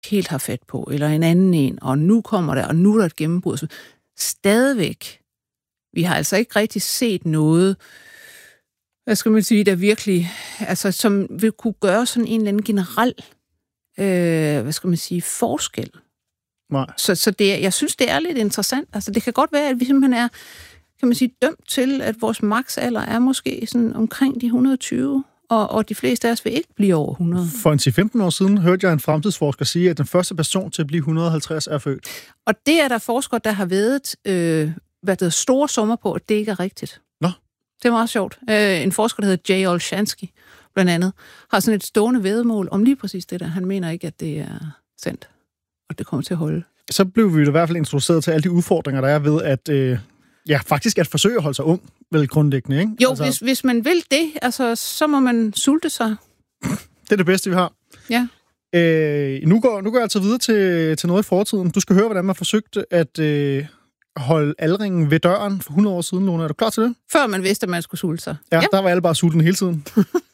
helt har fat på, eller en anden en, og nu kommer der, og nu er der et gennembrud. Stadigvæk, vi har altså ikke rigtig set noget, hvad skal man sige, der virkelig, altså som vil kunne gøre sådan en eller anden generel, hvad skal man sige, forskel. Nej. Så det, jeg synes, det er lidt interessant. Altså det kan godt være, at vi simpelthen er, kan man sige, dømt til, at vores maksalder er måske sådan omkring de 120, og de fleste af os vil ikke blive over 100. For en 10-15 år siden hørte jeg en fremtidsforsker sige, at den første person til at blive 150 er født. Og det er der forskere, der har været store summer på, at det ikke er rigtigt. Nå. Det er meget sjovt. En forsker, der hedder Jay Olshansky, blandt andet, har sådan et stående væddemål om lige præcis det der. Han mener ikke, at det er sandt, og det kommer til at holde. Så blev vi i hvert fald introduceret til alle de udfordringer, der er ved at faktisk at forsøge at holde sig ung, vel grundlæggende, ikke? Jo, altså, hvis man vil det, altså, så må man sulte sig. Det er det bedste, vi har. Ja. Nu går jeg altså videre til noget i fortiden. Du skal høre, hvordan man forsøgte at holde aldringen ved døren for 100 år siden, Lone. Er du klar til det? Før man vidste, at man skulle sulte sig. Ja, der var alle bare sultne hele tiden.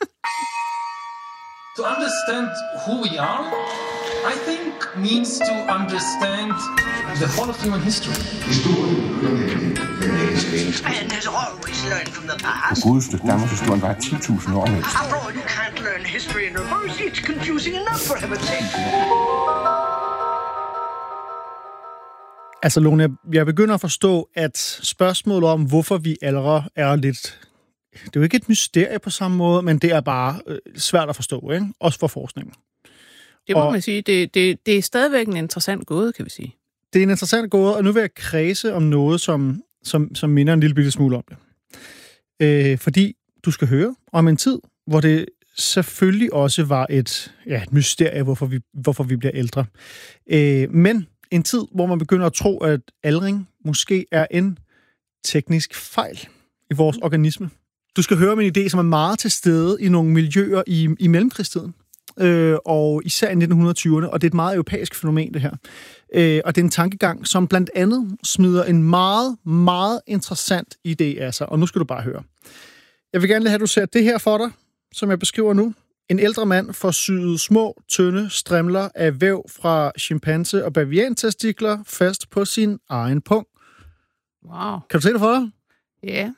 To understand who we are, I think means to understand the whole of human history. And there's always learn from the past. Det gode stykke Danmarkshistorien var 10.000 år mindst. After all, you can't learn history in reverse. It's confusing enough for heaven's sake. Altså, Lone, jeg begynder at forstå, at spørgsmålet om, hvorfor vi aldrer, er lidt... Det er jo ikke et mysterie på samme måde, men det er bare svært at forstå, ikke? Også for forskningen. Det må man sige. Det er stadigvæk en interessant gåde, kan vi sige. Det er en interessant gåde, og nu vil jeg kredse om noget, som minder en lille bitte smule om det. Fordi du skal høre om en tid, hvor det selvfølgelig også var et mysterie, hvorfor vi bliver ældre. Men en tid, hvor man begynder at tro, at aldring måske er en teknisk fejl i vores organisme. Du skal høre om en idé, som er meget til stede i nogle miljøer i mellemkrigstiden. Og især i 1920'erne, og det er et meget europæisk fænomen, det her. Og det er en tankegang, som blandt andet smider en meget, meget interessant idé af sig. Og nu skal du bare høre. Jeg vil gerne have, at du ser det her for dig, som jeg beskriver nu. En ældre mand får syet små, tynde strimler af væv fra chimpanse- og baviantestikler fast på sin egen pung. Wow. Kan du se det for dig? Ja.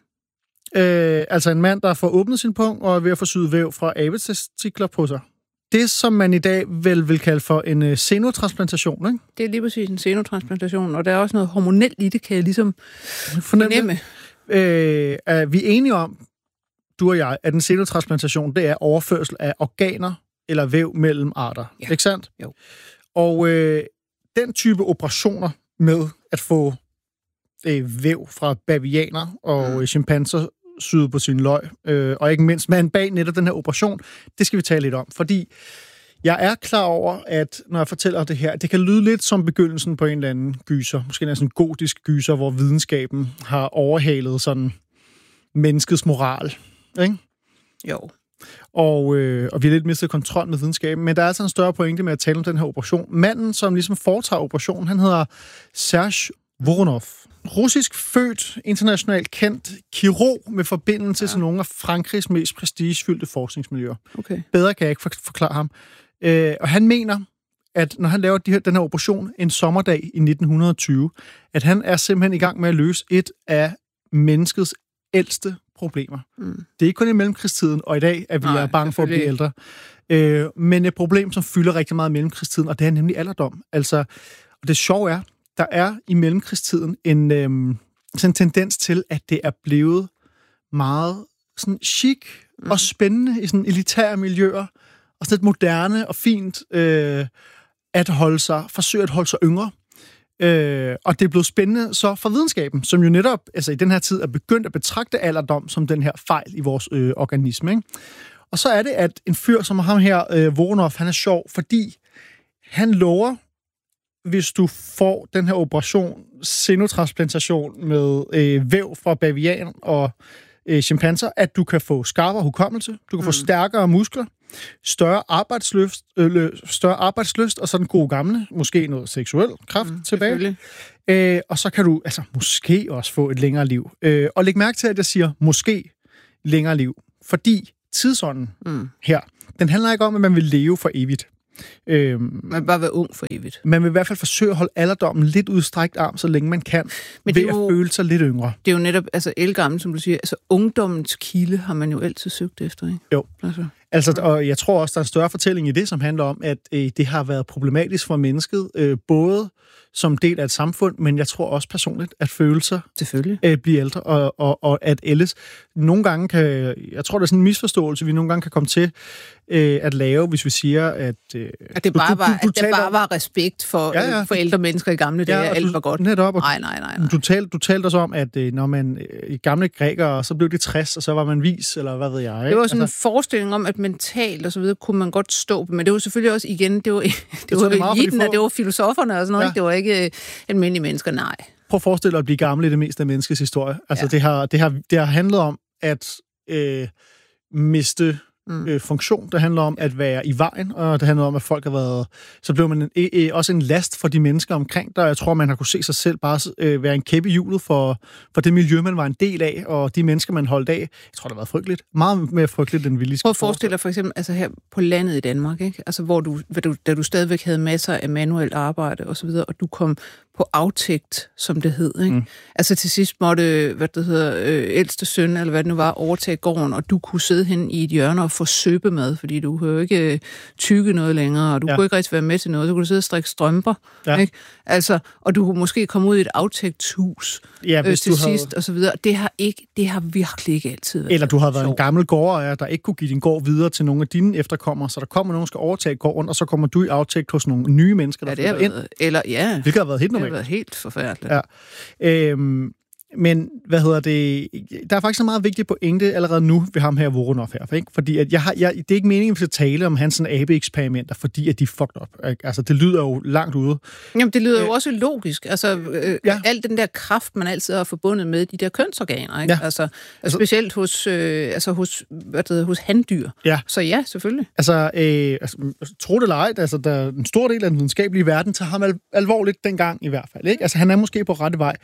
Altså en mand, der får åbnet sin pung og er ved at få syet væv fra abetestikler på sig. Det, som man i dag vel vil kalde for en senotransplantation, ikke? Det er lige præcis en senotransplantation, og der er også noget hormonelt i det, kan jeg ligesom fornemme. Vi er enige om, du og jeg, at en senotransplantation, det er overførsel af organer eller væv mellem arter. Ja. Ikke sandt? Jo. Og den type operationer med at få væv fra bavianer og chimpanser syet på sin løg, og ikke mindst manden bag netop den her operation, det skal vi tale lidt om, fordi jeg er klar over, at når jeg fortæller det her, det kan lyde lidt som begyndelsen på en eller anden gyser, måske en sådan gotisk gyser, hvor videnskaben har overhalet sådan menneskets moral, ikke? Jo. Og vi har lidt mistet kontrol med videnskaben, men der er altså en større pointe med at tale om den her operation. Manden, som ligesom foretager operationen, han hedder Serge Voronov. Russisk født, internationalt kendt kirurg med forbindelse til nogle af Frankrigs mest prestigefyldte forskningsmiljøer. Okay. Bedre kan jeg ikke forklare ham. Og han mener, at når han laver den her operation en sommerdag i 1920, at han er simpelthen i gang med at løse et af menneskets ældste problemer. Mm. Det er ikke kun i mellemkrigstiden, og i dag er vi bange for at blive ældre. Men et problem, som fylder rigtig meget i mellemkrigstiden, og det er nemlig alderdom. Altså, og det sjove er, der er i mellemkrigstiden en tendens til, at det er blevet meget sådan chic og spændende i sådan elitære miljøer, og sådan lidt moderne og fint at forsøge at holde sig yngre. Og det er blevet spændende så for videnskaben, som jo netop altså i den her tid er begyndt at betragte alderdom som den her fejl i vores organisme. Ikke? Og så er det, at en fyr som ham her, Voronov, han er sjov, fordi han lover, hvis du får den her operation, senotransplantation med væv fra bavian og chimpanser, at du kan få skarpere hukommelse, du kan få stærkere muskler, større arbejdslyst og sådan gode gamle, måske noget seksuel kraft tilbage. Og så kan du altså måske også få et længere liv. Og læg mærke til, at jeg siger måske længere liv, fordi tidsånden her, den handler ikke om, at man vil leve for evigt. Man vil bare være ung for evigt. Man vil i hvert fald forsøge at holde alderdommen lidt udstrækt arm, så længe man kan, Men ved at føle sig lidt yngre. Det er jo netop, altså ældgammel, som du siger, altså ungdommens kilde har man jo altid søgt efter, ikke? Jo. Altså, og jeg tror også, der er en større fortælling i det, som handler om, at det har været problematisk for mennesket, både som del af et samfund, men jeg tror også personligt, at følelser bliver ældre, og at ældes. Nogle gange kan, jeg tror, der er sådan en misforståelse, vi nogle gange kan komme til at lave, hvis vi siger, at det bare var respekt for ældre mennesker i gamle dage, alt var godt. Netop, nej. Du talte også om, at når man i gamle grækere, så blev det 60, og så var man vis, eller hvad ved jeg. Ikke? Det var sådan en forestilling om, at mentalt og så videre kunne man godt stå på, men det var selvfølgelig også igen, det var eliten, og det var filosoferne og sådan noget, ikke? Det var ikke almindelige mennesker, nej. Prøv at forestille dig at blive gammel i det meste af menneskets historie. Altså, det har handlet om at miste funktion. Det handler om at være i vejen, og det handler om, at folk har været... Så blev man også en last for de mennesker omkring der. Jeg tror, man har kunne se sig selv bare være en kæppe i hjulet for det miljø, man var en del af, og de mennesker, man holdt af. Jeg tror, det har været frygteligt. Meget mere frygteligt, end vi lige skal prøv at forestille dig for eksempel, altså her på landet i Danmark, ikke? Altså, hvor da du stadigvæk havde masser af manuelt arbejde og så videre, og du kom på aftægt, som det hed, ikke? Altså til sidst måtte, ældste søn, eller hvad det nu var, overtage gården, og du kunne sidde hen i et hjørne og få søbemad, fordi du kunne jo ikke tygge noget længere, og du kunne ikke rigtig være med til noget, så kunne du sidde og strikke strømper, ikke? Altså, og du kunne måske komme ud i et aftægtshus til sidst, og så videre. Det har virkelig ikke altid været. Eller du har været en gammel gårdejer, der ikke kunne give din gård videre til nogle af dine efterkommere, så der kommer nogen, der skal overtage gården, og så kommer du i aftægt hos nogle nye mennesker, der flytter ind. Hvilket har været helt normalt. Det har været helt forfærdeligt. Ja. Men, der er faktisk en meget vigtig pointe allerede nu ved ham her, Voronov her, ikke? Fordi at det er ikke meningen, at vi skal tale om hans abe-eksperimenter, fordi at de er fucked up. Ikke? Altså, det lyder jo langt ude. Jamen, det lyder jo også logisk. Altså, al den der kraft, man altid har forbundet med de der kønsorganer, ikke? Ja. Altså, specielt hos handdyr. Ja. Så ja, selvfølgelig. Tro det eller ej, der er en stor del af den videnskabelige verden tager ham alvorligt dengang i hvert fald, ikke? Altså, han er måske på rette vej.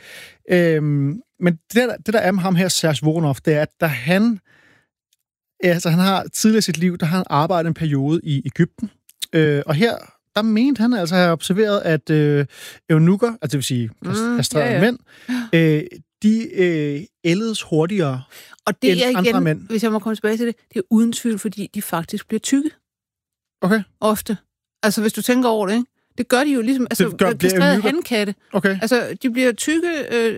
Men det der er med ham her, Serge Voronov, det er, at han har tidligere i sit liv, der har han arbejdet en periode i Egypten. Og her, der mente han altså at have observeret, at eunukker, altså det vil sige kastrerede mænd, de ældes hurtigere og det end andre mænd. Hvis jeg må komme tilbage til det, det er uden tvivl, fordi de faktisk bliver tykke. Okay. Ofte. Altså, hvis du tænker over det, ikke? Det gør de jo ligesom, kastrerede hankatte. Okay. Altså, de bliver tykke,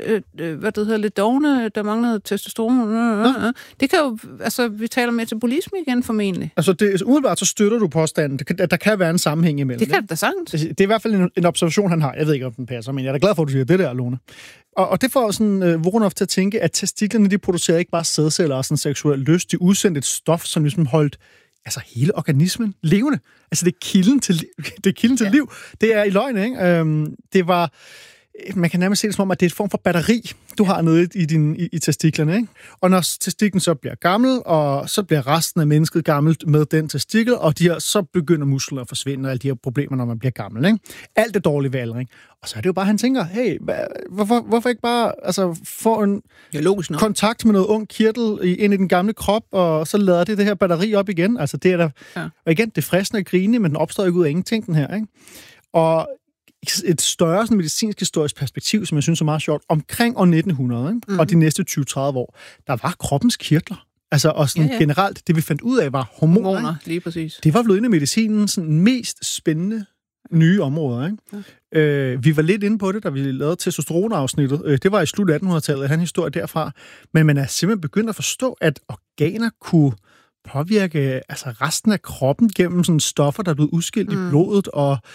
lidt dovne, der mangler testosteron. Det kan jo, altså, vi taler metabolisme igen formentlig. Altså, umiddelbart så støtter du påstanden, at der kan være en sammenhæng imellem. Det kan det da sagtens. Det er i hvert fald en observation, han har. Jeg ved ikke, om den passer, men jeg er da glad for, at du siger det der, Lone. Og det får sådan Voronov til at tænke, at testiklerne, de producerer ikke bare sædceller og sådan seksuel lyst. De udsendte et stof, som ligesom holdt hele organismen levende. Altså, det er kilden til liv. Det er i løgn, ikke? Det var... Man kan nærmest se det som om, at det er et form for batteri, du har nede i testiklerne, ikke? Og når testiklen så bliver gammel, og så bliver resten af mennesket gammelt med den testikel, og så begynder muskler at forsvinde, og alle de her problemer, når man bliver gammel, ikke? Alt er dårligt ved aldring. Og så er det jo bare, han tænker, hey, hvorfor ikke bare få en kontakt med noget ung kirtel ind i den gamle krop, og så lader det her batteri op igen. Altså, det er der... Ja. Og igen, det er fristende at grine, men den opstår ikke ud af ingenting, den her, ikke? Og et større sådan, medicinsk historisk perspektiv, som jeg synes er meget sjovt, omkring år 1900, ikke? Og de næste 20-30 år, der var kroppens kirtler. Altså, og sådan generelt, det vi fandt ud af, var hormoner. Lige præcis. Det var blevet en af medicinens sådan, mest spændende nye områder, ikke? Ja. Vi var lidt inde på det, da vi lavede testosteronafsnittet. Det var i slut 1800-tallet, han historie derfra. Men man er simpelthen begyndt at forstå, at organer kunne påvirke resten af kroppen gennem sådan stoffer, der blev udskilt i blodet,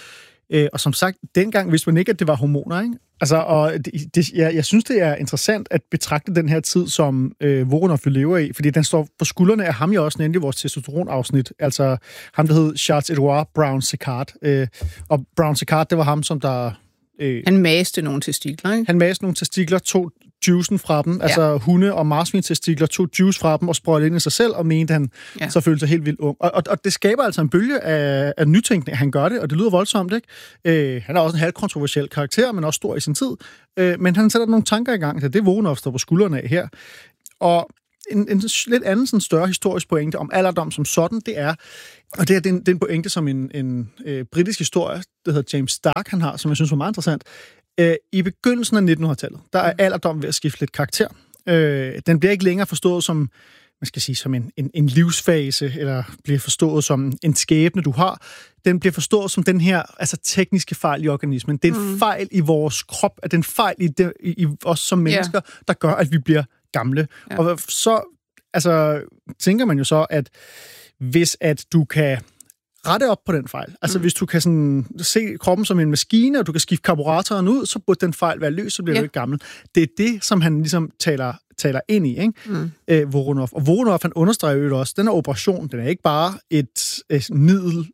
og som sagt, dengang vidste man ikke, at det var hormoner, ikke? Altså, og jeg synes, det er interessant at betragte den her tid, som Voronov lever i, fordi den står på skuldrene af ham, jeg også nævnte i vores testosteronafsnit. Altså, ham, der hed Charles-Edouard Brown-Séquard. Og Brown-Séquard, det var ham, som der... Han maste nogle testikler, ikke? Han maste nogle testikler, tog juicen fra dem, altså hunde- og marsvin-testikler, tog juice fra dem og sprøjtede ind i sig selv, og mente, han så følte sig helt vildt ung. Og det skaber altså en bølge af nytænkning, han gør det, og det lyder voldsomt, ikke? Han er også en halvt kontroversiel karakter, men også stor i sin tid. Men han sætter nogle tanker i gang, så det er Voronov står på skuldrene af her. Og en lidt anden, sådan større historisk pointe om alderdom som sådan, det er, og det er en pointe, som en britisk historiker, der hedder James Stark, han har, som jeg synes var meget interessant. I begyndelsen af 1900-tallet, der er alderdom ved at skifte lidt karakter. Den bliver ikke længere forstået som, man skal sige, som en livsfase, eller bliver forstået som en skæbne, du har. Den bliver forstået som den her altså tekniske fejl i organismen. Det er en fejl i vores krop, at den fejl i os som mennesker, der gør, at vi bliver gamle. Ja. Og så altså, tænker man jo så, at hvis at du kan rette op på den fejl, altså hvis du kan sådan se kroppen som en maskine, og du kan skifte karburatoren ud, så burde den fejl være løs, så bliver du ikke gammel. Det er det, som han ligesom taler ind i, ikke? Voronov. Og Voronov, han understreger jo også, den her operation, den er ikke bare et middel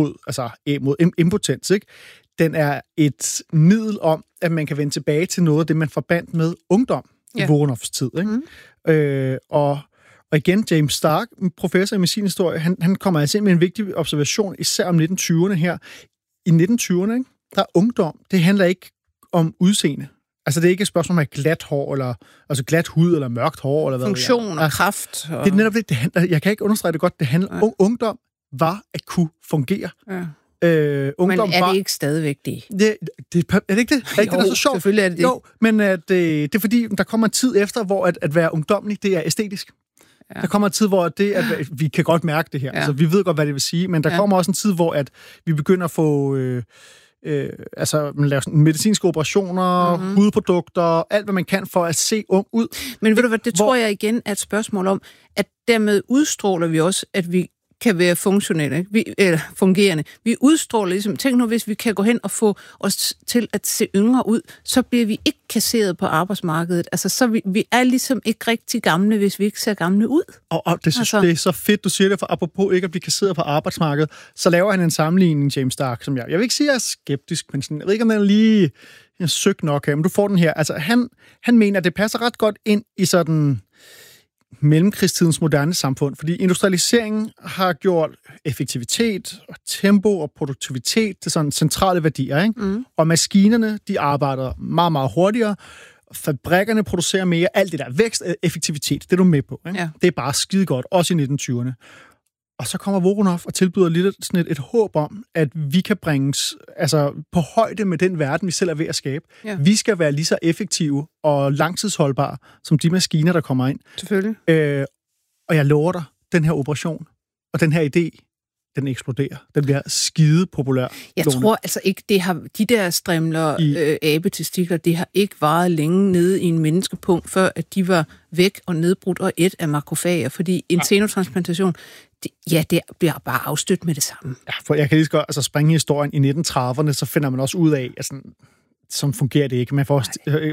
mod impotens, ikke? Den er et middel om, at man kan vende tilbage til noget af det, man forbandt med ungdom i Voronovs tid, ikke? Og igen, James Stark, professor i medicinhistorie, han kommer altså ind med en vigtig observation, især om 1920'erne her. I 1920'erne, ikke, der er ungdom. Det handler ikke om udseende. Altså, det er ikke et spørgsmål om at have glat hår, eller altså glat hud, eller mørkt hår, eller hvad. Funktion og kraft. Og... Det er netop det handler. Jeg kan ikke understrege det godt. Det handler ungdom var at kunne fungere. Ja. Men er det ikke stadigvæk det? Er det ikke det? Er ikke det, der er så sjovt? Selvfølgelig er det det. Jo, men det er fordi, der kommer en tid efter, hvor at være ungdomlig, det er æstetisk. Ja. Der kommer en tid, hvor vi kan godt mærke det her. Ja. Altså, vi ved godt, hvad det vil sige, men der kommer også en tid, hvor at vi begynder at få man laver medicinske operationer, hudprodukter, alt hvad man kan for at se ung ud. Men ved du hvad, det tror jeg igen er et spørgsmål om, at dermed udstråler vi også, at vi kan være funktionelle, eller fungerende. Vi udstråler ligesom, tænk nu, hvis vi kan gå hen og få os til at se yngre ud, så bliver vi ikke kasseret på arbejdsmarkedet. Altså, så vi er ligesom ikke rigtig gamle, hvis vi ikke ser gamle ud. Og det er så fedt, du siger det, for apropos ikke at blive kasseret på arbejdsmarkedet, så laver han en sammenligning, James Stark, som jeg vil ikke sige, at jeg er skeptisk, men sådan, jeg ved ikke, om den er lige søgt nok her, men du får den her. Altså, han mener, at det passer ret godt ind i sådan mellemkrigstidens moderne samfund, fordi industrialiseringen har gjort effektivitet og tempo og produktivitet til sådan centrale værdier, ikke? Og maskinerne, de arbejder meget, meget hurtigere, fabrikkerne producerer mere, alt det der vækst og effektivitet, det er du med på, ikke? Ja. Det er bare skide godt, også i 1920'erne. Og så kommer Voronov og tilbyder lidt sådan et håb om, at vi kan bringes på højde med den verden, vi selv er ved at skabe. Ja. Vi skal være lige så effektive og langtidsholdbare som de maskiner, der kommer ind. Selvfølgelig. Og jeg lover dig, den her operation og den her idé, den eksploderer. Den bliver skide populær. Jeg tror altså ikke, de der strimler abetestikler, det har ikke varet længe nede i en menneskepunkt, før at de var væk og nedbrudt og et af makrofager, fordi en senotransplantation, det bliver bare afstødt med det samme. Ja, for jeg kan lige så godt springe i historien i 1930'erne, så finder man også ud af, at sådan fungerer det ikke. Man får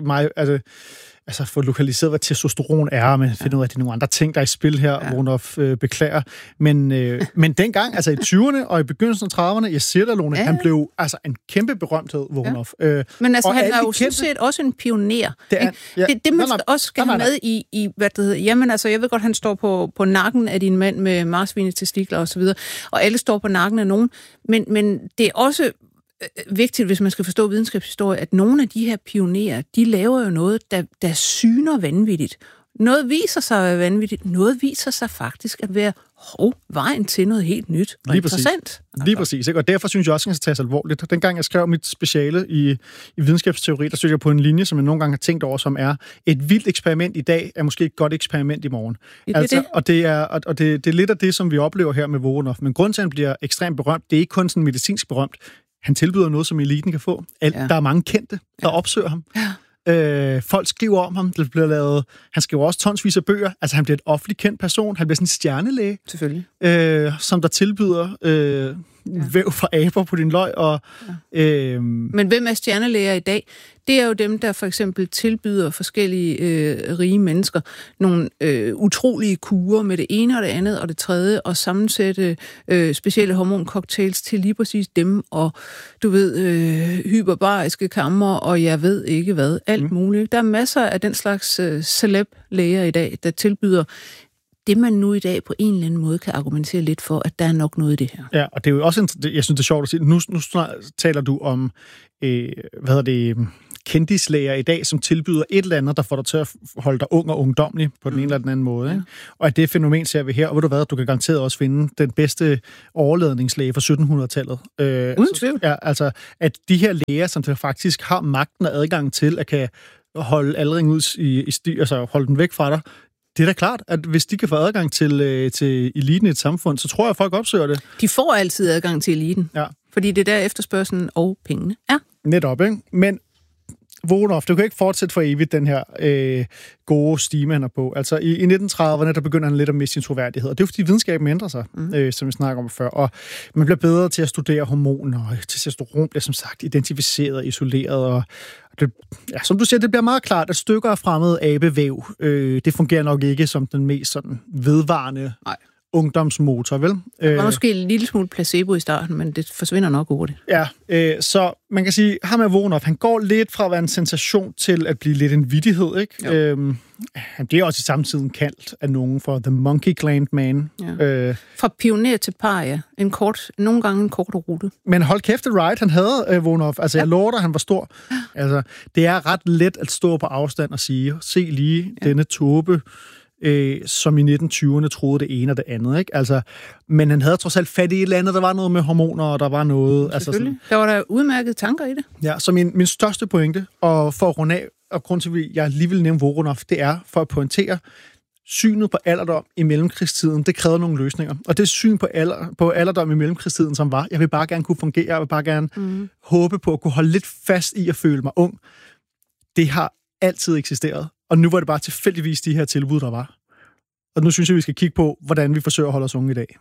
få lokaliseret, hvad testosteron er, og man finder ud af, at det er nogle andre ting, der er i spil her, Voronov beklager. Men dengang, altså i 20'erne og i begyndelsen af 30'erne, jeg siger dig, Lone, han blev en kæmpe berømthed, Voronov. Men altså, han er jo sådan set også en pioner. Det man også skal have med i, hvad det hedder. Jamen altså, jeg ved godt, han står på nakken af din mand med marsvinetestikler og så videre, og alle står på nakken af nogen. Men det er også vigtigt, hvis man skal forstå videnskabshistorie, at nogle af de her pionerer, de laver jo noget, der syner vanvittigt. Noget viser sig at være vanvittigt, noget viser sig faktisk at være vejen til noget helt nyt og interessant. Lige præcis, ikke? Og derfor synes jeg også, at det skal tages alvorligt. Dengang jeg skrev mit speciale i videnskabsteori, der stødte jeg på en linje, som jeg nogle gange har tænkt over, som er et vildt eksperiment i dag, er måske et godt eksperiment i morgen. Og det er lidt af det, som vi oplever her med Voronov. Men grunden til, at han bliver ekstremt berømt, det er ikke kun sådan medicinsk berømt. Han tilbyder noget, som eliten kan få. Der er mange kendte, der opsøger ham. Ja. Folk skriver om ham. Det bliver lavet. Han skriver også tonsvis af bøger. Altså, han bliver et offentligt kendt person. Han bliver sådan en stjernelæge. Selvfølgelig. Som der tilbyder væv fra aber på din løg. Men hvem er stjernelæger i dag? Det er jo dem, der for eksempel tilbyder forskellige rige mennesker nogle utrolige kurer med det ene og det andet og det tredje, og sammensætte specielle hormoncocktails til lige præcis dem, og du ved, hyperbariske kammer, og jeg ved ikke hvad, alt muligt. Der er masser af den slags celeb-læger i dag, der tilbyder det, man nu i dag på en eller anden måde kan argumentere lidt for, at der er nok noget i det her. Ja, og det er jo også, jeg synes, det er sjovt at sige, nu taler du om, kendislæger i dag, som tilbyder et eller andet, der får dig til at holde dig ung og ungdomlig på den ene eller den anden måde. Ikke? Og at det fænomen ser vi her, og ved du hvad, du kan garanteret også finde den bedste overladningslæge fra 1700-tallet. Uden tvivl. Ja, altså, at de her læger, som faktisk har magten og adgang til, at kan holde aldring ud altså holde den væk fra dig, det er da klart, at hvis de kan få adgang til eliten i et samfund, så tror jeg, at folk opsøger det. De får altid adgang til eliten, ja. Fordi det er der efterspørgselen og pengene er. Netop, ikke? Men Voronov, du kan ikke fortsætte for evigt den her gode stime, han er på. Altså i 1930'erne, der begynder han lidt at miste sin troværdighed, og det er fordi videnskaben ændrer sig, som vi snakker om før, og man bliver bedre til at studere hormoner, og testosteron bliver som sagt identificeret, isoleret, og det, ja, som du siger, det bliver meget klart, at stykker af fremmed abevæv, det fungerer nok ikke som den mest sådan vedvarende ungdomsmotor, vel? Der var måske en lille smule placebo i starten, men det forsvinder nok hurtigt. Ja, så man kan sige, ham er Voronov, han går lidt fra at være en sensation til at blive lidt en vittighed, ikke? Han bliver også i samtiden kaldt af nogen for The Monkey Clan Man. Ja. Fra pioner til paria. Nogle gange en kort rute. Men hold kæft, right, han havde Voronov. Altså, jeg lover dig, han var stor. Altså, det er ret let at stå på afstand og sige, se lige denne tåbe, som i 1920'erne troede det ene og det andet, ikke? Altså, men han havde trods alt fat i et eller andet, der var noget med hormoner, og der var noget... Altså sådan, der var der udmærkede tanker i det. Ja, så min største pointe, og for at runde af, og grund til, at jeg lige vil nævne Voronov, det er for at pointere, synet på alderdom i mellemkrigstiden, det krævede nogle løsninger. Og det syn på alderdom i mellemkrigstiden, som var, jeg vil bare gerne kunne fungere, jeg vil bare gerne håbe på at kunne holde lidt fast i at føle mig ung, det har altid eksisteret. Og nu var det bare tilfældigvis de her tilbud, der var. Og nu synes jeg, vi skal kigge på, hvordan vi forsøger at holde os unge i dag.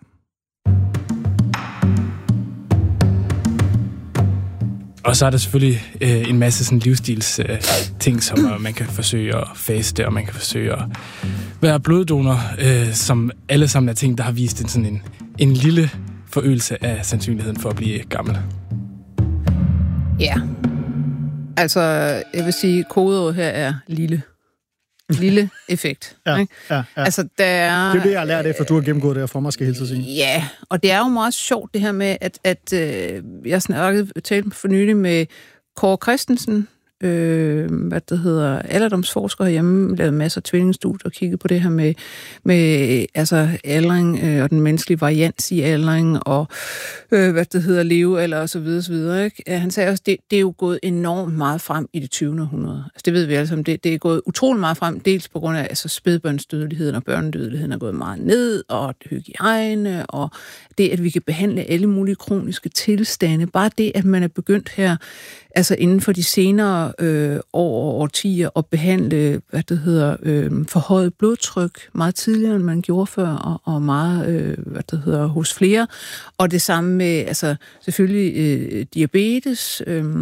Og så er der selvfølgelig en masse sådan livsstils ting, som man kan forsøge at faste, og man kan forsøge at være bloddonor, som alle sammen er ting, der har vist en lille forøgelse af sandsynligheden for at blive gammel. Ja. Altså, jeg vil sige, kodeord her er lille. Lille effekt. Ja. Altså, der er... Det er det, jeg har lært efter, du har gennemgået det for mig, skal jeg hilse at sige. Ja, og det er jo meget sjovt det her med, at jeg talte for nylig med Kåre Christensen, alderdomsforsker hjemme, lavede masser af tvillingstudier og kiggede på det her med altså aldring og den menneskelige varians i aldring og levealder og så videre, ikke? Han sagde også, det er jo gået enormt meget frem i det 20. århundrede. Altså, det ved vi alle sammen. Det er gået utrolig meget frem, dels på grund af spædbørnsdødeligheden og børnedødeligheden er gået meget ned, og hygiejne, og det, at vi kan behandle alle mulige kroniske tilstande. Bare det, at man er begyndt her, altså inden for de senere årtier, at behandle, forhøjet blodtryk meget tidligere, end man gjorde før, og meget, hos flere. Og det samme med, altså selvfølgelig diabetes,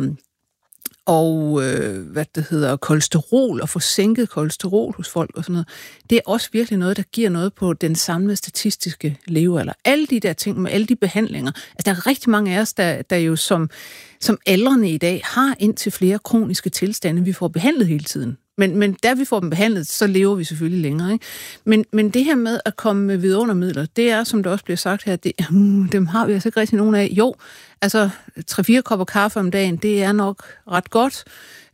og kolesterol, og få sænket kolesterol hos folk og sådan noget. Det er også virkelig noget, der giver noget på den samlede statistiske levealder. Alle de der ting med alle de behandlinger. Altså, der er rigtig mange af os, der jo som aldrende i dag har indtil flere kroniske tilstande, vi får behandlet hele tiden. Men da vi får dem behandlet, så lever vi selvfølgelig længere, ikke? Men det her med at komme med vidundermidler, det er, som det også bliver sagt her, dem har vi altså ikke rigtig nogen af. Jo, altså 3-4 kopper kaffe om dagen, det er nok ret godt.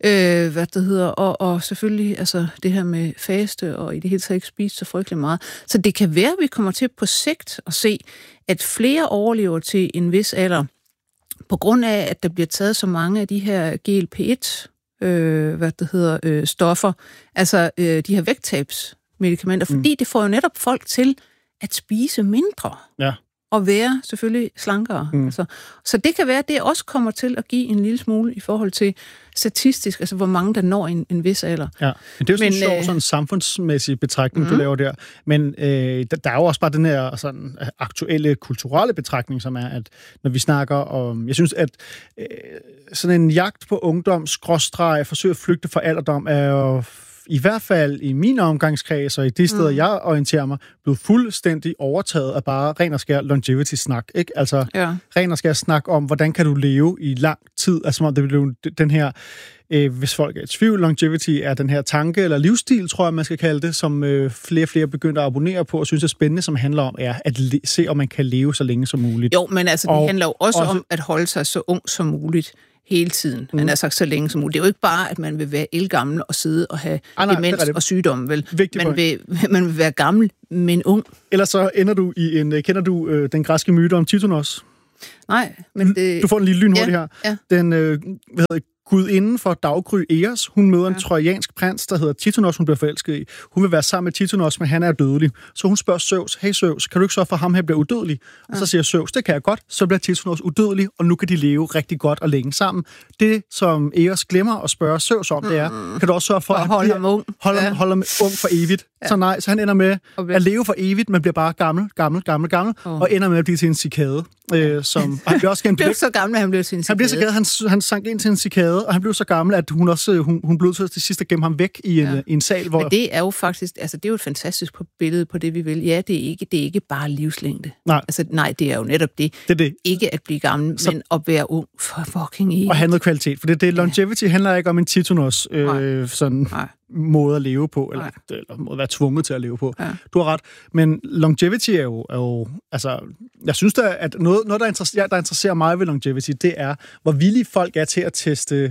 Og selvfølgelig altså det her med faste, og i det hele taget ikke spise så frygtelig meget. Så det kan være, at vi kommer til på sigt at se, at flere overlever til en vis alder, på grund af, at der bliver taget så mange af de her GLP-1 stoffer, altså de her vægttabsmedikamenter, fordi det får jo netop folk til at spise mindre. Ja. Og være selvfølgelig slankere. Altså, så det kan være, at det også kommer til at give en lille smule i forhold til statistisk, altså hvor mange der når en vis alder. Ja, men det er jo sådan en sjov samfundsmæssig betragtning, du laver der. Men der er jo også bare den her sådan aktuelle kulturelle betragtning, som er, at når vi snakker om... Jeg synes, at sådan en jagt på ungdom, forsøg at flygte fra alderdom, er jo i hvert fald i min omgangskreds og i de steder, jeg orienterer mig, blevet fuldstændig overtaget af bare ren og skær longevity-snak. Ikke? Altså ren og skær snak om, hvordan kan du leve i lang tid. Altså som om det blev den her, hvis folk er i tvivl, longevity er den her tanke eller livsstil, tror jeg, man skal kalde det, som flere og flere begynder at abonnere på og synes er spændende, som handler om at se, om man kan leve så længe som muligt. Jo, men altså, det handler jo også om at holde sig så ung som muligt hele tiden. Man har sagt så længe som muligt. Det er jo ikke bare, at man vil være ældgammel og sidde og have demens og sygdomme, vel? Man vil være gammel, men ung. Ellers så ender du i en... Kender du den græske myte om Titanos? Nej, men det... Du får en lille lynhurtig her. Ja. Den, gudinden for daggry Eos, hun møder en trojansk prins, der hedder Titanos, hun bliver forelsket i. Hun vil være sammen med Titanos, men han er dødelig. Så hun spørger Zeus, hey Zeus, kan du ikke så for ham her bliver udødelig? Og så siger Zeus, det kan jeg godt. Så bliver Titanos udødelig, og nu kan de leve rigtig godt og længe sammen. Det, som Eos glemmer at spørge Zeus om, det er, kan du også sørge for at holde ham ung for evigt? Ja. Så nej, så han ender med at leve for evigt, men bliver bare gammel, og ender med at blive til en cikade. Som han bliver også blev så gammel, at han blev til en cikade. Han blev så gammel, han sank ind til en cikade, og han blev så gammel, at hun blev til sidst at gemme ham væk i en sal, hvor... Men det er jo faktisk, altså det er jo et fantastisk billede på det, vi vil. Ja, det er ikke bare livslængde. Nej. Altså nej, det er jo netop det. Det er det. Ikke at blive gammel, men at være ung for fucking evigt. Og have noget kvalitet, for det longevity handler ikke om en Titanos måde at leve på, eller måde at være tvunget til at leve på. Ja. Du har ret. Men longevity er jo altså, jeg synes da, at noget der interesserer mig ved longevity, det er, hvor villige folk er til at teste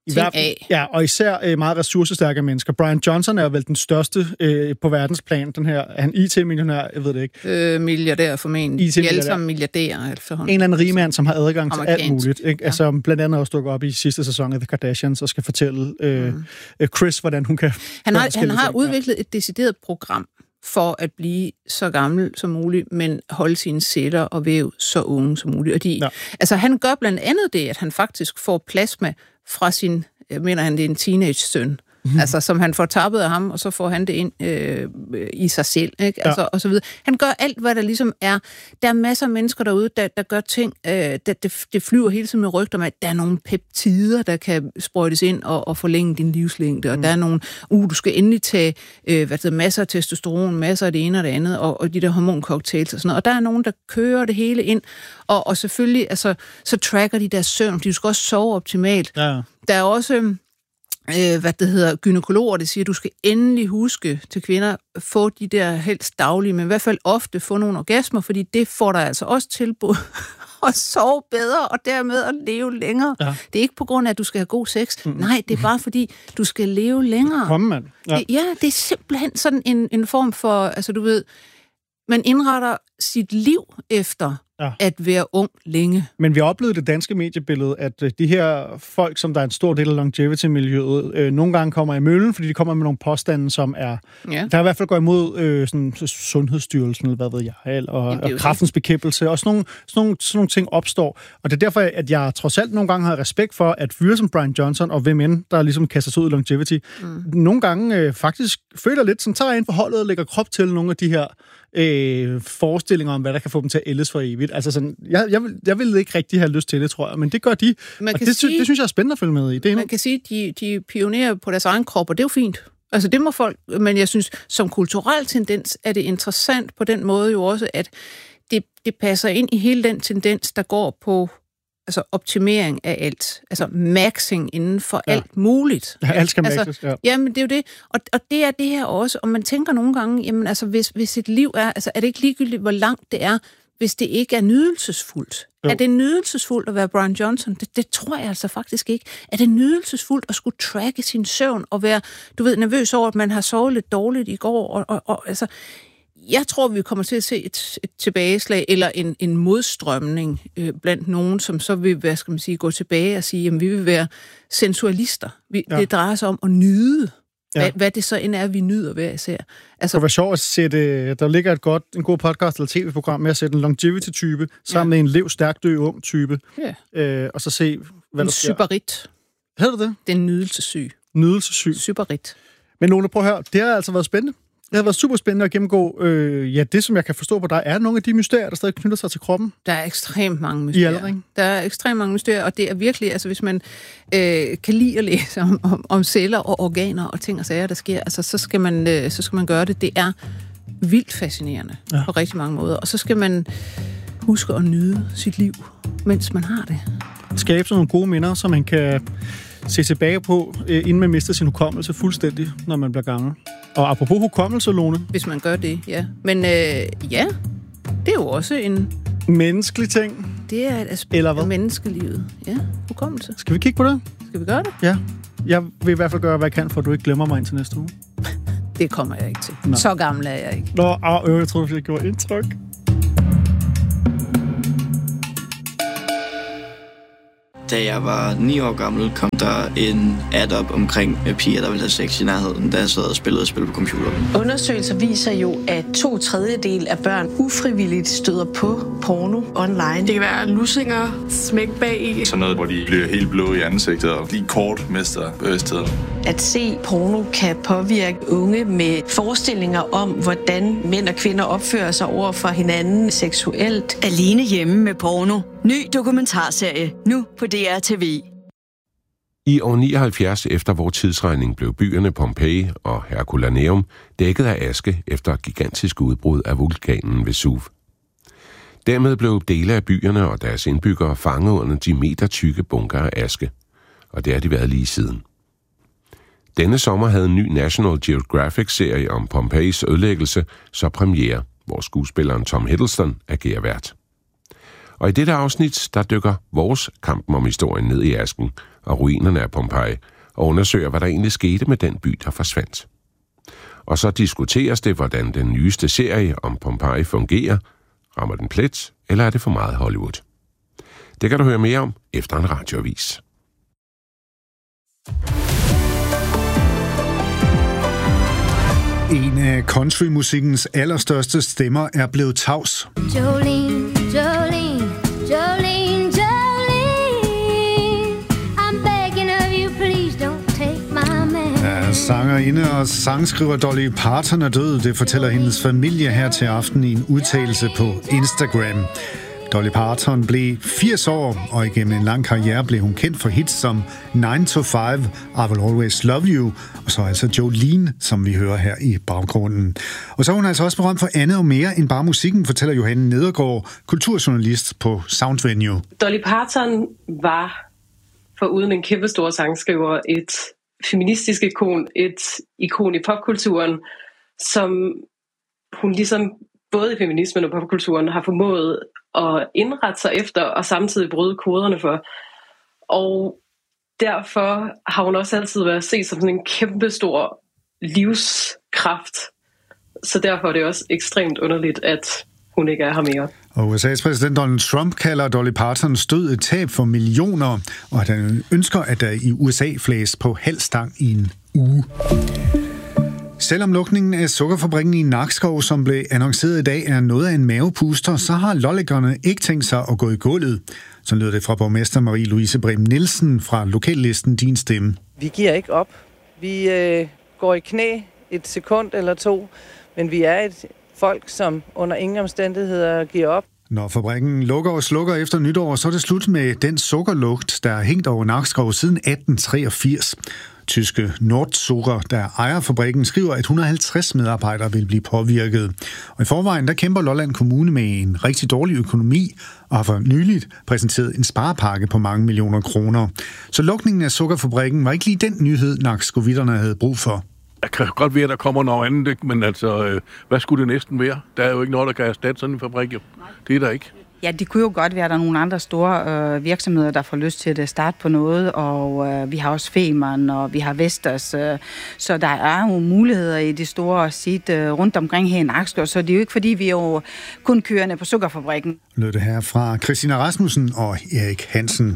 af. Og især meget ressourcestærke mennesker. Brian Johnson er jo vel den største på verdensplan. Den her, er han IT-millionær? Jeg ved det ikke. Milliardær formentlig. De er alle sammen milliardærer. En eller anden rigmand, som har adgang til alt muligt. Ikke? Ja. Altså blandt andet også dukker op i sidste sæson af The Kardashians og skal fortælle Chris, hvordan hun kan... Han har udviklet et decideret program for at blive så gammel som muligt, men holde sine celler og væv så unge som muligt. Og altså, han gør blandt andet det, at han faktisk får plasma fra sin, jeg mener han, det er en teenage-søn, altså som han får tappet af ham, og så får han det ind i sig selv, ikke? Altså, og så videre. Han gør alt, hvad der ligesom er. Der er masser af mennesker derude, der gør ting, det flyver hele tiden med rygter om, at der er nogle peptider, der kan sprøjtes ind og forlænge din livslængde, og der er nogle, du skal endelig tage masser af testosteron, masser af det ene og det andet, og de der hormoncocktails og sådan noget. Og der er nogen, der kører det hele ind, og selvfølgelig, altså, så tracker de deres søvn, de skal også sove optimalt. Ja. Der er også... gynækologer, det siger, at du skal endelig huske til kvinder, få de der helst daglige, men i hvert fald ofte få nogle orgasmer, fordi det får dig altså også tilbud at sove bedre, og dermed at leve længere. Ja. Det er ikke på grund af, at du skal have god sex. Nej, det er bare fordi, du skal leve længere. Kom, mand. Ja, det er simpelthen sådan en form for, altså du ved, man indretter sit liv efter at være ung længe. Men vi har oplevet det danske mediebillede, at de her folk, som der er en stor del af longevity-miljøet, nogle gange kommer i møllen, fordi de kommer med nogle påstande, som er... Ja. Der i hvert fald går imod sådan, Sundhedsstyrelsen, eller hvad ved jeg, og kræftens bekæmpelse, og sådan nogle ting opstår. Og det er derfor, at jeg trods alt nogle gange har respekt for, at fyre som Brian Johnson og hvem end, der ligesom kaster sig ud i longevity, nogle gange faktisk føler lidt, som tager ind for holdet og lægger krop til nogle af de her forestillinger om, hvad der kan få dem til at ældes for evigt. Altså sådan, jeg vil ikke rigtig have lyst til det, tror jeg, men det gør de. Det synes jeg er spændende at følge med i. Det man kan sige, at de pionerer på deres egen krop, og det er jo fint. Altså det må folk, men jeg synes, som kulturel tendens er det interessant på den måde jo også, at det passer ind i hele den tendens, der går på altså optimering af alt. Altså maxing inden for alt muligt. Ja, alt skal maxes, Jamen, det er jo det. Og det er det her også. Og man tænker nogle gange, jamen altså, hvis et liv er, altså er det ikke ligegyldigt, hvor langt det er, hvis det ikke er nydelsesfuldt. Jo. Er det nydelsesfuldt at være Brian Johnson? Det tror jeg altså faktisk ikke. Er det nydelsesfuldt at skulle tracke sin søvn og være, du ved, nervøs over, at man har sovet lidt dårligt i går? Og altså, jeg tror, vi kommer til at se et tilbageslag eller en modstrømning blandt nogen, som så vil, hvad skal man sige, gå tilbage og sige, jamen vi vil være sensualister. Det drejer sig om at nyde. Hvad det så end er, vi nyder hver især. Altså, det var sjovt at sætte, der ligger en god podcast eller tv-program med at sætte en longevity-type sammen med en lev, stærk, dø, ung type. Ja. Og så se, hvad der sker. En sybarit. Hedder det? Det er en nydelsessyg. Nydelsessyg. Sybarit. Men Lone, prøv at høre, det har altså været spændende. Det har været super spændende at gennemgå. Det, som jeg kan forstå på dig, er nogle af de mysterier, der stadig knytter sig til kroppen. Der er ekstremt mange mysterier. Der er ekstremt mange mysterier, og det er virkelig, altså hvis man kan lide at læse om celler og organer og ting og sager, der sker, altså så skal man gøre det. Det er vildt fascinerende på rigtig mange måder. Og så skal man huske at nyde sit liv, mens man har det. Skabe sådan nogle gode minder, som man kan se tilbage på, inden man mister sin hukommelse fuldstændig, når man bliver gammel. Og apropos hukommelse, Lone. Hvis man gør det, ja. Men det er jo også en... menneskelig ting. Det er et aspekt af menneskelivet. Ja, hukommelse. Skal vi kigge på det? Skal vi gøre det? Ja. Jeg vil i hvert fald gøre, hvad jeg kan, for at du ikke glemmer mig indtil næste uge. Det kommer jeg ikke til. Nå. Så gammel er jeg ikke. Jeg tror, det gjorde indtryk. Da jeg var 9 år gammel, kom der en ad op omkring piger, der ville have sex i nærheden, da jeg sad og spillede spil på computeren. Undersøgelser viser jo, at 2/3 af børn ufrivilligt støder på porno online. Det kan være lussinger, smæk bag. Sådan noget, hvor de bliver helt blå i ansigtet og lige kort mister bevidstheden. At se porno kan påvirke unge med forestillinger om, hvordan mænd og kvinder opfører sig over for hinanden seksuelt. Alene hjemme med porno. Ny dokumentarserie, nu på DR-TV. I år 79 efter vor tidsregning blev byerne Pompeji og Herculaneum dækket af aske efter gigantisk udbrud af vulkanen Vesuv. Dermed blev dele af byerne og deres indbyggere fanget under de metertykke bunker af aske, og det har de været lige siden. Denne sommer havde en ny National Geographic-serie om Pompejis ødelæggelse så premiere, hvor skuespilleren Tom Hiddleston agerer vært. Og i dette afsnit, der dykker vores kampen om historien ned i asken og ruinerne af Pompeji og undersøger, hvad der egentlig skete med den by, der forsvandt. Og så diskuteres det, hvordan den nyeste serie om Pompeji fungerer. Rammer den plet, eller er det for meget Hollywood? Det kan du høre mere om efter en radioavis. En af countrymusikkens allerstørste stemmer er blevet tavs. Jolene, Jolene, Jolene, Jolene, I'm begging of you, please don't take my man. Ja, sangerinde og sangskriver Dolly Parton er død. Det fortæller hendes familie her til aften i en udtalelse på Instagram. Dolly Parton blev 80 år, og igennem en lang karriere blev hun kendt for hits som 9 to 5, I Will Always Love You, og så altså Jolene, som vi hører her i baggrunden. Og så er hun altså også berømt for andet og mere end bare musikken, fortæller Johanne Nedergaard, kulturjournalist på Soundvenue. Dolly Parton var foruden en kæmpestor sangskriver et feministisk ikon, et ikon i popkulturen, som hun ligesom både i feminismen og popkulturen har formået at indrette sig efter og samtidig bryde koderne for. Og derfor har hun også altid været set som sådan en kæmpestor livskraft. Så derfor er det også ekstremt underligt, at hun ikke er her mere. Og USA's præsident Donald Trump kalder Dolly Partons død et tab for millioner, og at han ønsker, at der i USA flages på halv stang i en uge. Selvom lukningen af sukkerfabrikken i Nakskov, som blev annonceret i dag, er noget af en mavepuster, så har lollæggerne ikke tænkt sig at gå i gulvet. Så lyder det fra borgmester Marie-Louise Brehm Nielsen fra lokallisten Din Stemme. Vi giver ikke op. Vi går i knæ et sekund eller to, men vi er et folk, som under ingen omstændigheder giver op. Når fabrikken lukker og slukker efter nytår, så er det slut med den sukkerlugt, der har hængt over Nakskov siden 1883. Tyske Nordzucker, der ejer fabrikken, skriver, at 150 medarbejdere vil blive påvirket. Og i forvejen, der kæmper Lolland Kommune med en rigtig dårlig økonomi og har for nyligt præsenteret en sparepakke på mange millioner kroner. Så lukningen af sukkerfabrikken var ikke lige den nyhed, nakskovitterne havde brug for. Det kan godt være, at der kommer noget andet, men altså, hvad skulle det næsten være? Der er jo ikke noget, der kan erstatte sådan en fabrik. Det er der ikke. Ja, det kunne jo godt være, at der er nogle andre store virksomheder, der får lyst til at starte på noget, og vi har også Femern, og vi har Vestas, så der er jo muligheder i de store sit rundt omkring her i Nakskov, så det er jo ikke, fordi vi er jo kun kørende på sukkerfabrikken. Lød det her fra Christina Rasmussen og Erik Hansen.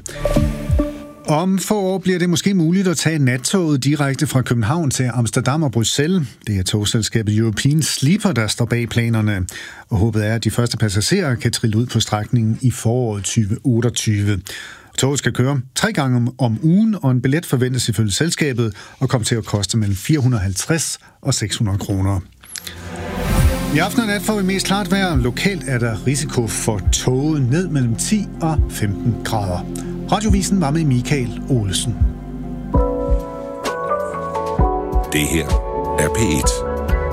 Om få år bliver det måske muligt at tage nattoget direkte fra København til Amsterdam og Bruxelles. Det er togselskabet European Sleeper, der står bag planerne. Og håbet er, at de første passagerer kan trille ud på strækningen i foråret 2028. Toget skal køre 3 gange om ugen, og en billet forventes ifølge selskabet at komme til at koste mellem 450 og 600 kroner. I aften og nat får vi mest klart vejr. Lokalt er der risiko for tåge ned mellem 10 og 15 grader. Radiovisen var med Michael Olesen. Det her er P1.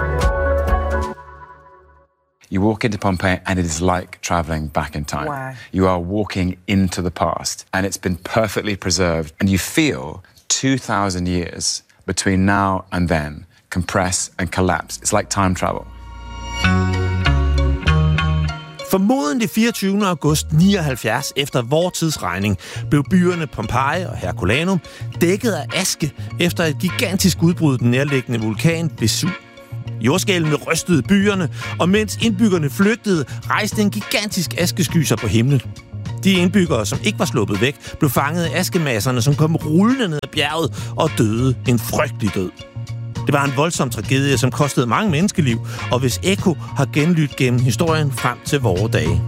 You walk into Pompeii and it is like traveling back in time. Wow. You are walking into the past and it's been perfectly preserved and you feel 2,000 years between now and then compress and collapse. It's like time travel. Formodentlig 24. august 79 efter vor tidsregning blev byerne Pompeji og Herculaneum dækket af aske efter et gigantisk udbrud den nærliggende vulkan Vesuv. Jordskælvene rystede byerne, og mens indbyggerne flygtede, rejste en gigantisk askesky sig på himlen. De indbyggere, som ikke var sluppet væk, blev fanget af askemasserne, som kom rullende ned ad bjerget og døde en frygtelig død. Det var en voldsom tragedie, som kostede mange menneskeliv, og hvis ekko har genlydt gennem historien frem til vore dage.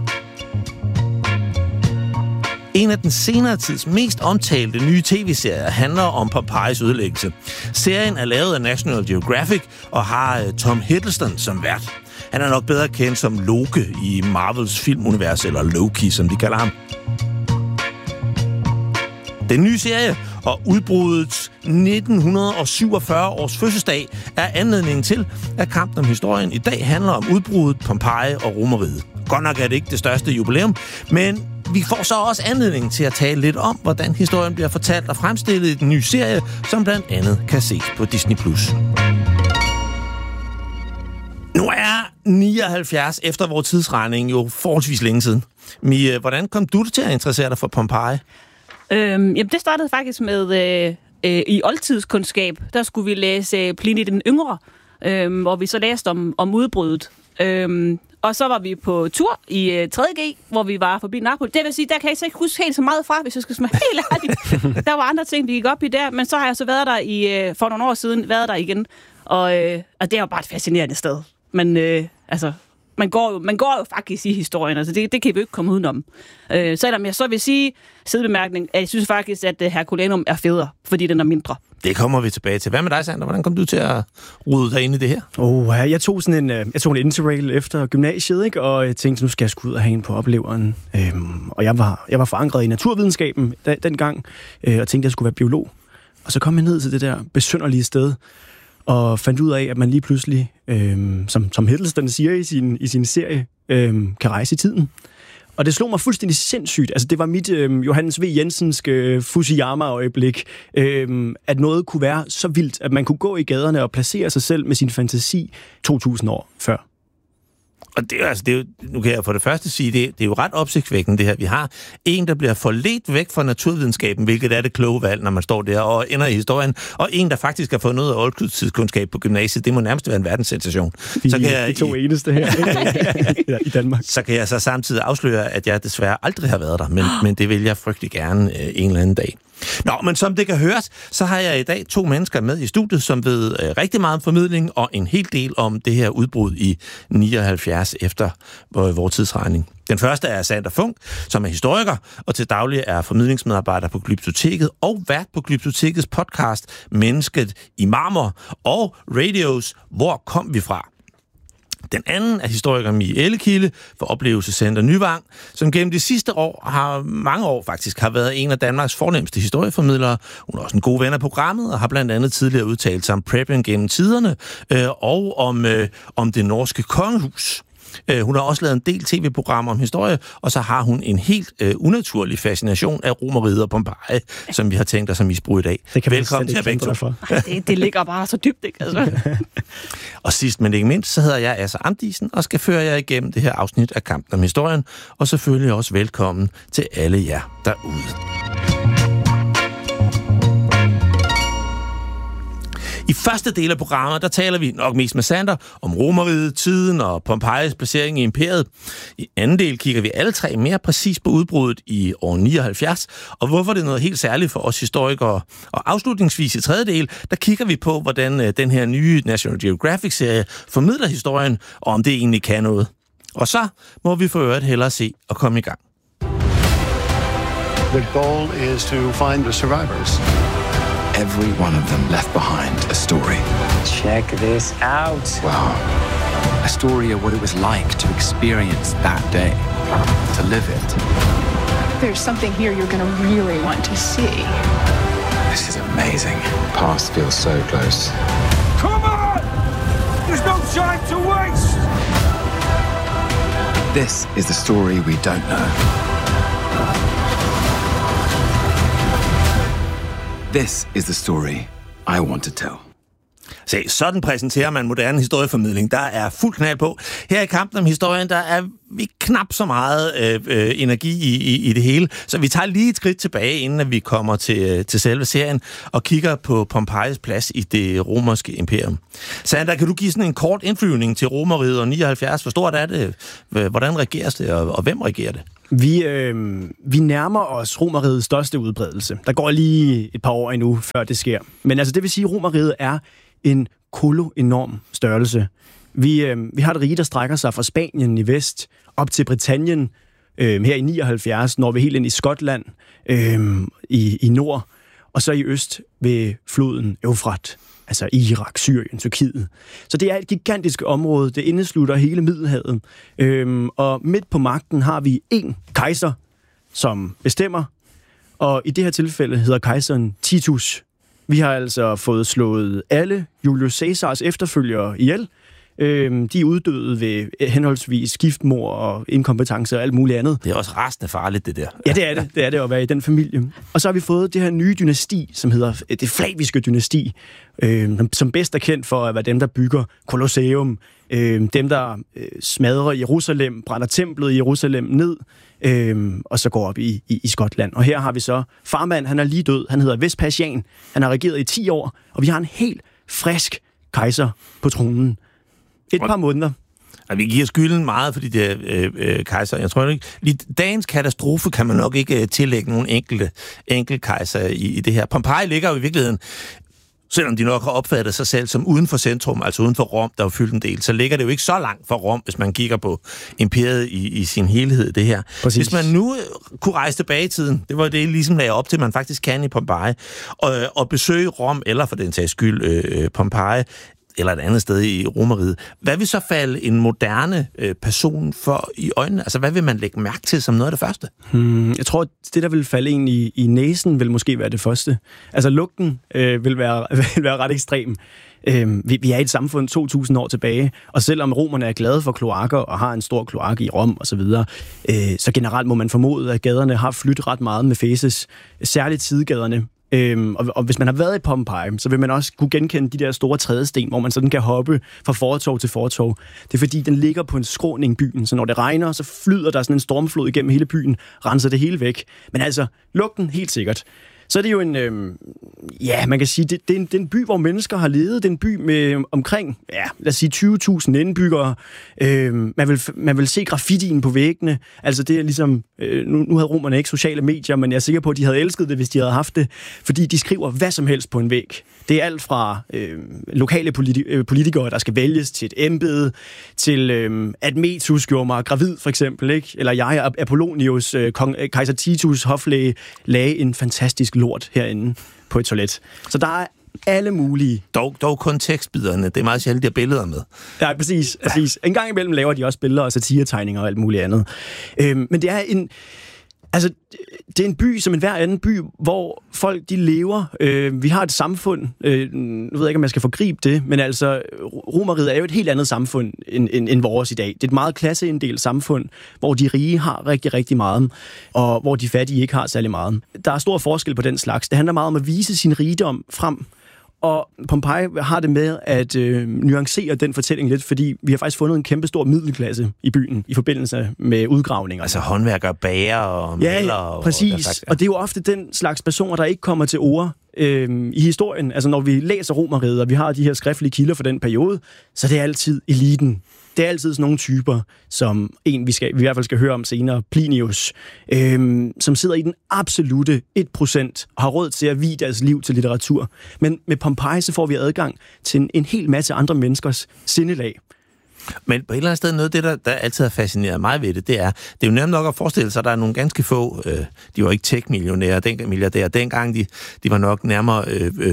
En af den senere tids mest omtalte nye tv-serier handler om Pompejis ødelæggelse. Serien er lavet af National Geographic og har Tom Hiddleston som vært. Han er nok bedre kendt som Loke i Marvels filmunivers, eller Loki, som de kalder ham. Den nye serie og udbruddets 1947 års fødselsdag er anledningen til, at kampen om historien i dag handler om udbruddet Pompeji og Romeriet. Godt nok er det ikke det største jubilæum, men vi får så også anledning til at tale lidt om, hvordan historien bliver fortalt og fremstillet i den nye serie, som blandt andet kan ses på Disney+. Nu er 79 efter vores tidsregning jo forholdsvis længe siden. Mie, hvordan kom du til at interessere dig for Pompeji? Jamen, det startede faktisk med i oldtidskundskab. Der skulle vi læse Pliny den Yngre, hvor vi så læste om udbruddet. Og så var vi på tur i 3.G, hvor vi var forbi Napoli. Det vil sige, der kan jeg så ikke huske helt så meget fra, hvis jeg skal smage helt ærligt. Der var andre ting, vi gik op i der, men så har jeg så været der for nogle år siden, været der igen. Og det er jo bare et fascinerende sted. Men man går jo faktisk i historien, altså det kan vi jo ikke komme udenom. Selvom jeg så vil sige, sidebemærkning, at jeg synes faktisk, at Herculaneum er federe, fordi den er mindre. Det kommer vi tilbage til. Hvad med dig, Sander? Hvordan kom du til at rode dig ind i det her? Jeg tog en interrail efter gymnasiet, ikke? Og jeg tænkte, nu skal jeg sgu ud og have en på opleveren. Og jeg var forankret i naturvidenskaben dengang, og tænkte, at jeg skulle være biolog. Og så kom jeg ned til det der besynderlige sted, og fandt ud af, at man lige pludselig, som Hiddleston siger i sin serie, kan rejse i tiden. Og det slog mig fuldstændig sindssygt. Altså, det var mit Johannes V. Jensenske Fusiyama-øjeblik, at noget kunne være så vildt, at man kunne gå i gaderne og placere sig selv med sin fantasi 2000 år før. Og det er jo, nu kan jeg for det første sige, det er jo ret opsigtsvækkende det her. Vi har en, der bliver forledt væk fra naturvidenskaben, hvilket er det kloge valg, når man står der og ender i historien, og en, der faktisk har fået noget af oldtidskundskab på gymnasiet. Det må nærmest være en verdenssensation. De to eneste her i Danmark. Så kan jeg så samtidig afsløre, at jeg desværre aldrig har været der, men det vil jeg frygtelig gerne en eller anden dag. Nå, men som det kan høres, så har jeg i dag 2 mennesker med i studiet, som ved rigtig meget om formidling og en hel del om det her udbrud i 79 efter vores tidsregning. Den første er Sander Funk, som er historiker og til daglig er formidlingsmedarbejder på Glyptoteket og vært på Glyptotekets podcast Mennesket i Marmor og Radios Hvor kom vi fra? Den anden er historiker Mie Ellekilde for Oplevelsescenter Nyvang, som gennem de sidste mange år faktisk har været en af Danmarks fornemste historieformidlere. Hun er også en god ven af programmet og har blandt andet tidligere udtalt sig om preppen gennem tiderne og om det norske kongehus. Hun har også lavet en del tv-programmer om historie, og så har hun en helt unaturlig fascination af Romeriet og Pompeji, som vi har tænkt os at misbruge i dag. Velkommen til at begge to. Det ligger bare så dybt, ikke? Altså. Og sidst men ikke mindst, så hedder jeg Asser Amdisen, og skal føre jer igennem det her afsnit af Kampen om historien, og selvfølgelig også velkommen til alle jer derude. I første del af programmet, der taler vi nok mest med Sander om Romeriet, tiden og Pompejis placering i imperiet. I anden del kigger vi alle 3 mere præcis på udbruddet i år 79, og hvorfor det er noget helt særligt for os historikere. Og afslutningsvis i tredje del, der kigger vi på, hvordan den her nye National Geographic-serie formidler historien, og om det egentlig kan noget. Og så må vi for øvrigt hellere se og komme i gang. The goal is to find the survivors. Every one of them left behind a story. Check this out. Wow. A story of what it was like to experience that day, to live it. There's something here you're going to really want to see. This is amazing. Past feels so close. Come on! There's no time to waste! This is the story we don't know. This is the story I want to tell. Se, sådan præsenterer man moderne historieformidling. Der er fuld knald på. Her i Kampen om historien, der er vi knap så meget energi i det hele. Så vi tager lige et skridt tilbage, inden at vi kommer til selve serien, og kigger på Pompejis plads i det romerske imperium. Sandra, kan du give sådan en kort indflyvning til Romerriget år 79? Hvor stort er det? Hvordan regeres det, og hvem regerer det? Vi nærmer os Romerrigets største udbredelse. Der går lige et par år endnu, før det sker. Men altså, det vil sige, at Romerriget er en enorm størrelse. Vi har et rige, der strækker sig fra Spanien i vest op til Britannien her i 79, når vi helt ind i Skotland i nord, og så i øst ved floden Eufrat, altså Irak, Syrien, Tyrkiet. Så det er et gigantisk område, det indeslutter hele Middelhavet. Og midt på magten har vi en kejser, som bestemmer, og i det her tilfælde hedder kejseren Titus. Vi har altså fået slået alle Julius Caesars efterfølgere ihjel. De er uddøde ved henholdsvis giftmord og inkompetence og alt muligt andet. Det er også rasende farligt, det der. Ja, det er det. Det er det at være i den familie. Og så har vi fået det her nye dynasti, som hedder det Flaviske dynasti, som bedst er kendt for at være dem, der bygger Colosseum, dem, der smadrer Jerusalem, brænder templet i Jerusalem ned, og så går op i Skotland. Og her har vi så farmand, han er lige død, han hedder Vespasian, han har regeret i 10 år, og vi har en helt frisk kejser på tronen. Et par måneder. Og vi giver skylden meget for de der kejser. Jeg tror ikke, lige dagens katastrofe kan man nok ikke tillægge nogle enkelte kejser i det her. Pompeji ligger jo i virkeligheden, selvom de nok har opfattet sig selv som uden for centrum, altså uden for Rom, der er fyldt en del, så ligger det jo ikke så langt fra Rom, hvis man kigger på imperiet i sin helhed, det her. Præcis. Hvis man nu kunne rejse tilbage i tiden, det var det ligesom lagde op til, man faktisk kan i Pompeji, og besøge Rom, eller for den sags skyld Pompeji, eller et andet sted i Romerriget. Hvad vil så falde en moderne person for i øjnene? Altså, hvad vil man lægge mærke til som noget af det første? Jeg tror, det, der vil falde en i næsen, vil måske være det første. Altså, lugten vil være ret ekstrem. Vi er i et samfund 2.000 år tilbage, og selvom romerne er glade for kloakker og har en stor kloak i Rom osv., så generelt må man formode, at gaderne har flyttet ret meget med fæses, særligt sidegaderne. Og hvis man har været i Pompeji, så vil man også kunne genkende de der store trædesten, hvor man sådan kan hoppe fra fortov til fortov. Det er fordi, den ligger på en skråning byen, så når det regner, så flyder der sådan en stormflod igennem hele byen, renser det hele væk. Men altså, lugten helt sikkert. Så er det jo en, man kan sige, det er en by, hvor mennesker har levet. Det er en by med omkring, lad os sige 20.000 indbyggere. Man vil se graffitien på væggene. Altså det er ligesom, nu havde romerne ikke sociale medier, men jeg er sikker på, at de havde elsket det, hvis de havde haft det. Fordi de skriver hvad som helst på en væg. Det er alt fra lokale politikere, der skal vælges til et embede, til Admetus gjorde mig gravid, for eksempel, ikke? Eller jeg, Apollonius, kejser Titus, hoflæge, lagde en fantastisk lort herinde på et toilet. Så der er alle mulige. Dog kun tekstbiderne. Det er meget sjældent, de har billeder med. Ja, præcis. En gang imellem laver de også billeder og satiretegninger og alt muligt andet. Men det er det er en by som en hver anden by, hvor folk de lever. Vi har et samfund, nu ved jeg ikke, om jeg skal forgribe det, men altså, Romerriget er jo et helt andet samfund end vores i dag. Det er et meget klasseinddelt samfund, hvor de rige har rigtig, rigtig meget, og hvor de fattige ikke har særlig meget. Der er stor forskel på den slags. Det handler meget om at vise sin rigdom frem. Og Pompeji har det med at nuancere den fortælling lidt, fordi vi har faktisk fundet en kæmpe stor middelklasse i byen i forbindelse med udgravninger. Altså håndværkere, bager og maler. Ja, præcis. Og det er jo ofte den slags personer, der ikke kommer til ord i historien. Altså når vi læser Romerriget, og vi har de her skriftlige kilder for den periode, så det er altid eliten. Det er altid sådan nogle typer, som vi i hvert fald skal høre om senere, Plinius, som sidder i den absolute 1% og har råd til at vie deres liv til litteratur. Men med Pompeji så får vi adgang til en hel masse andre menneskers sindelag. Men på et eller andet sted, noget af det, der altid har fascineret mig ved det er jo nemt nok at forestille sig, at der er nogle ganske få, de var ikke tech-milliardærer, dengang de var nok nærmere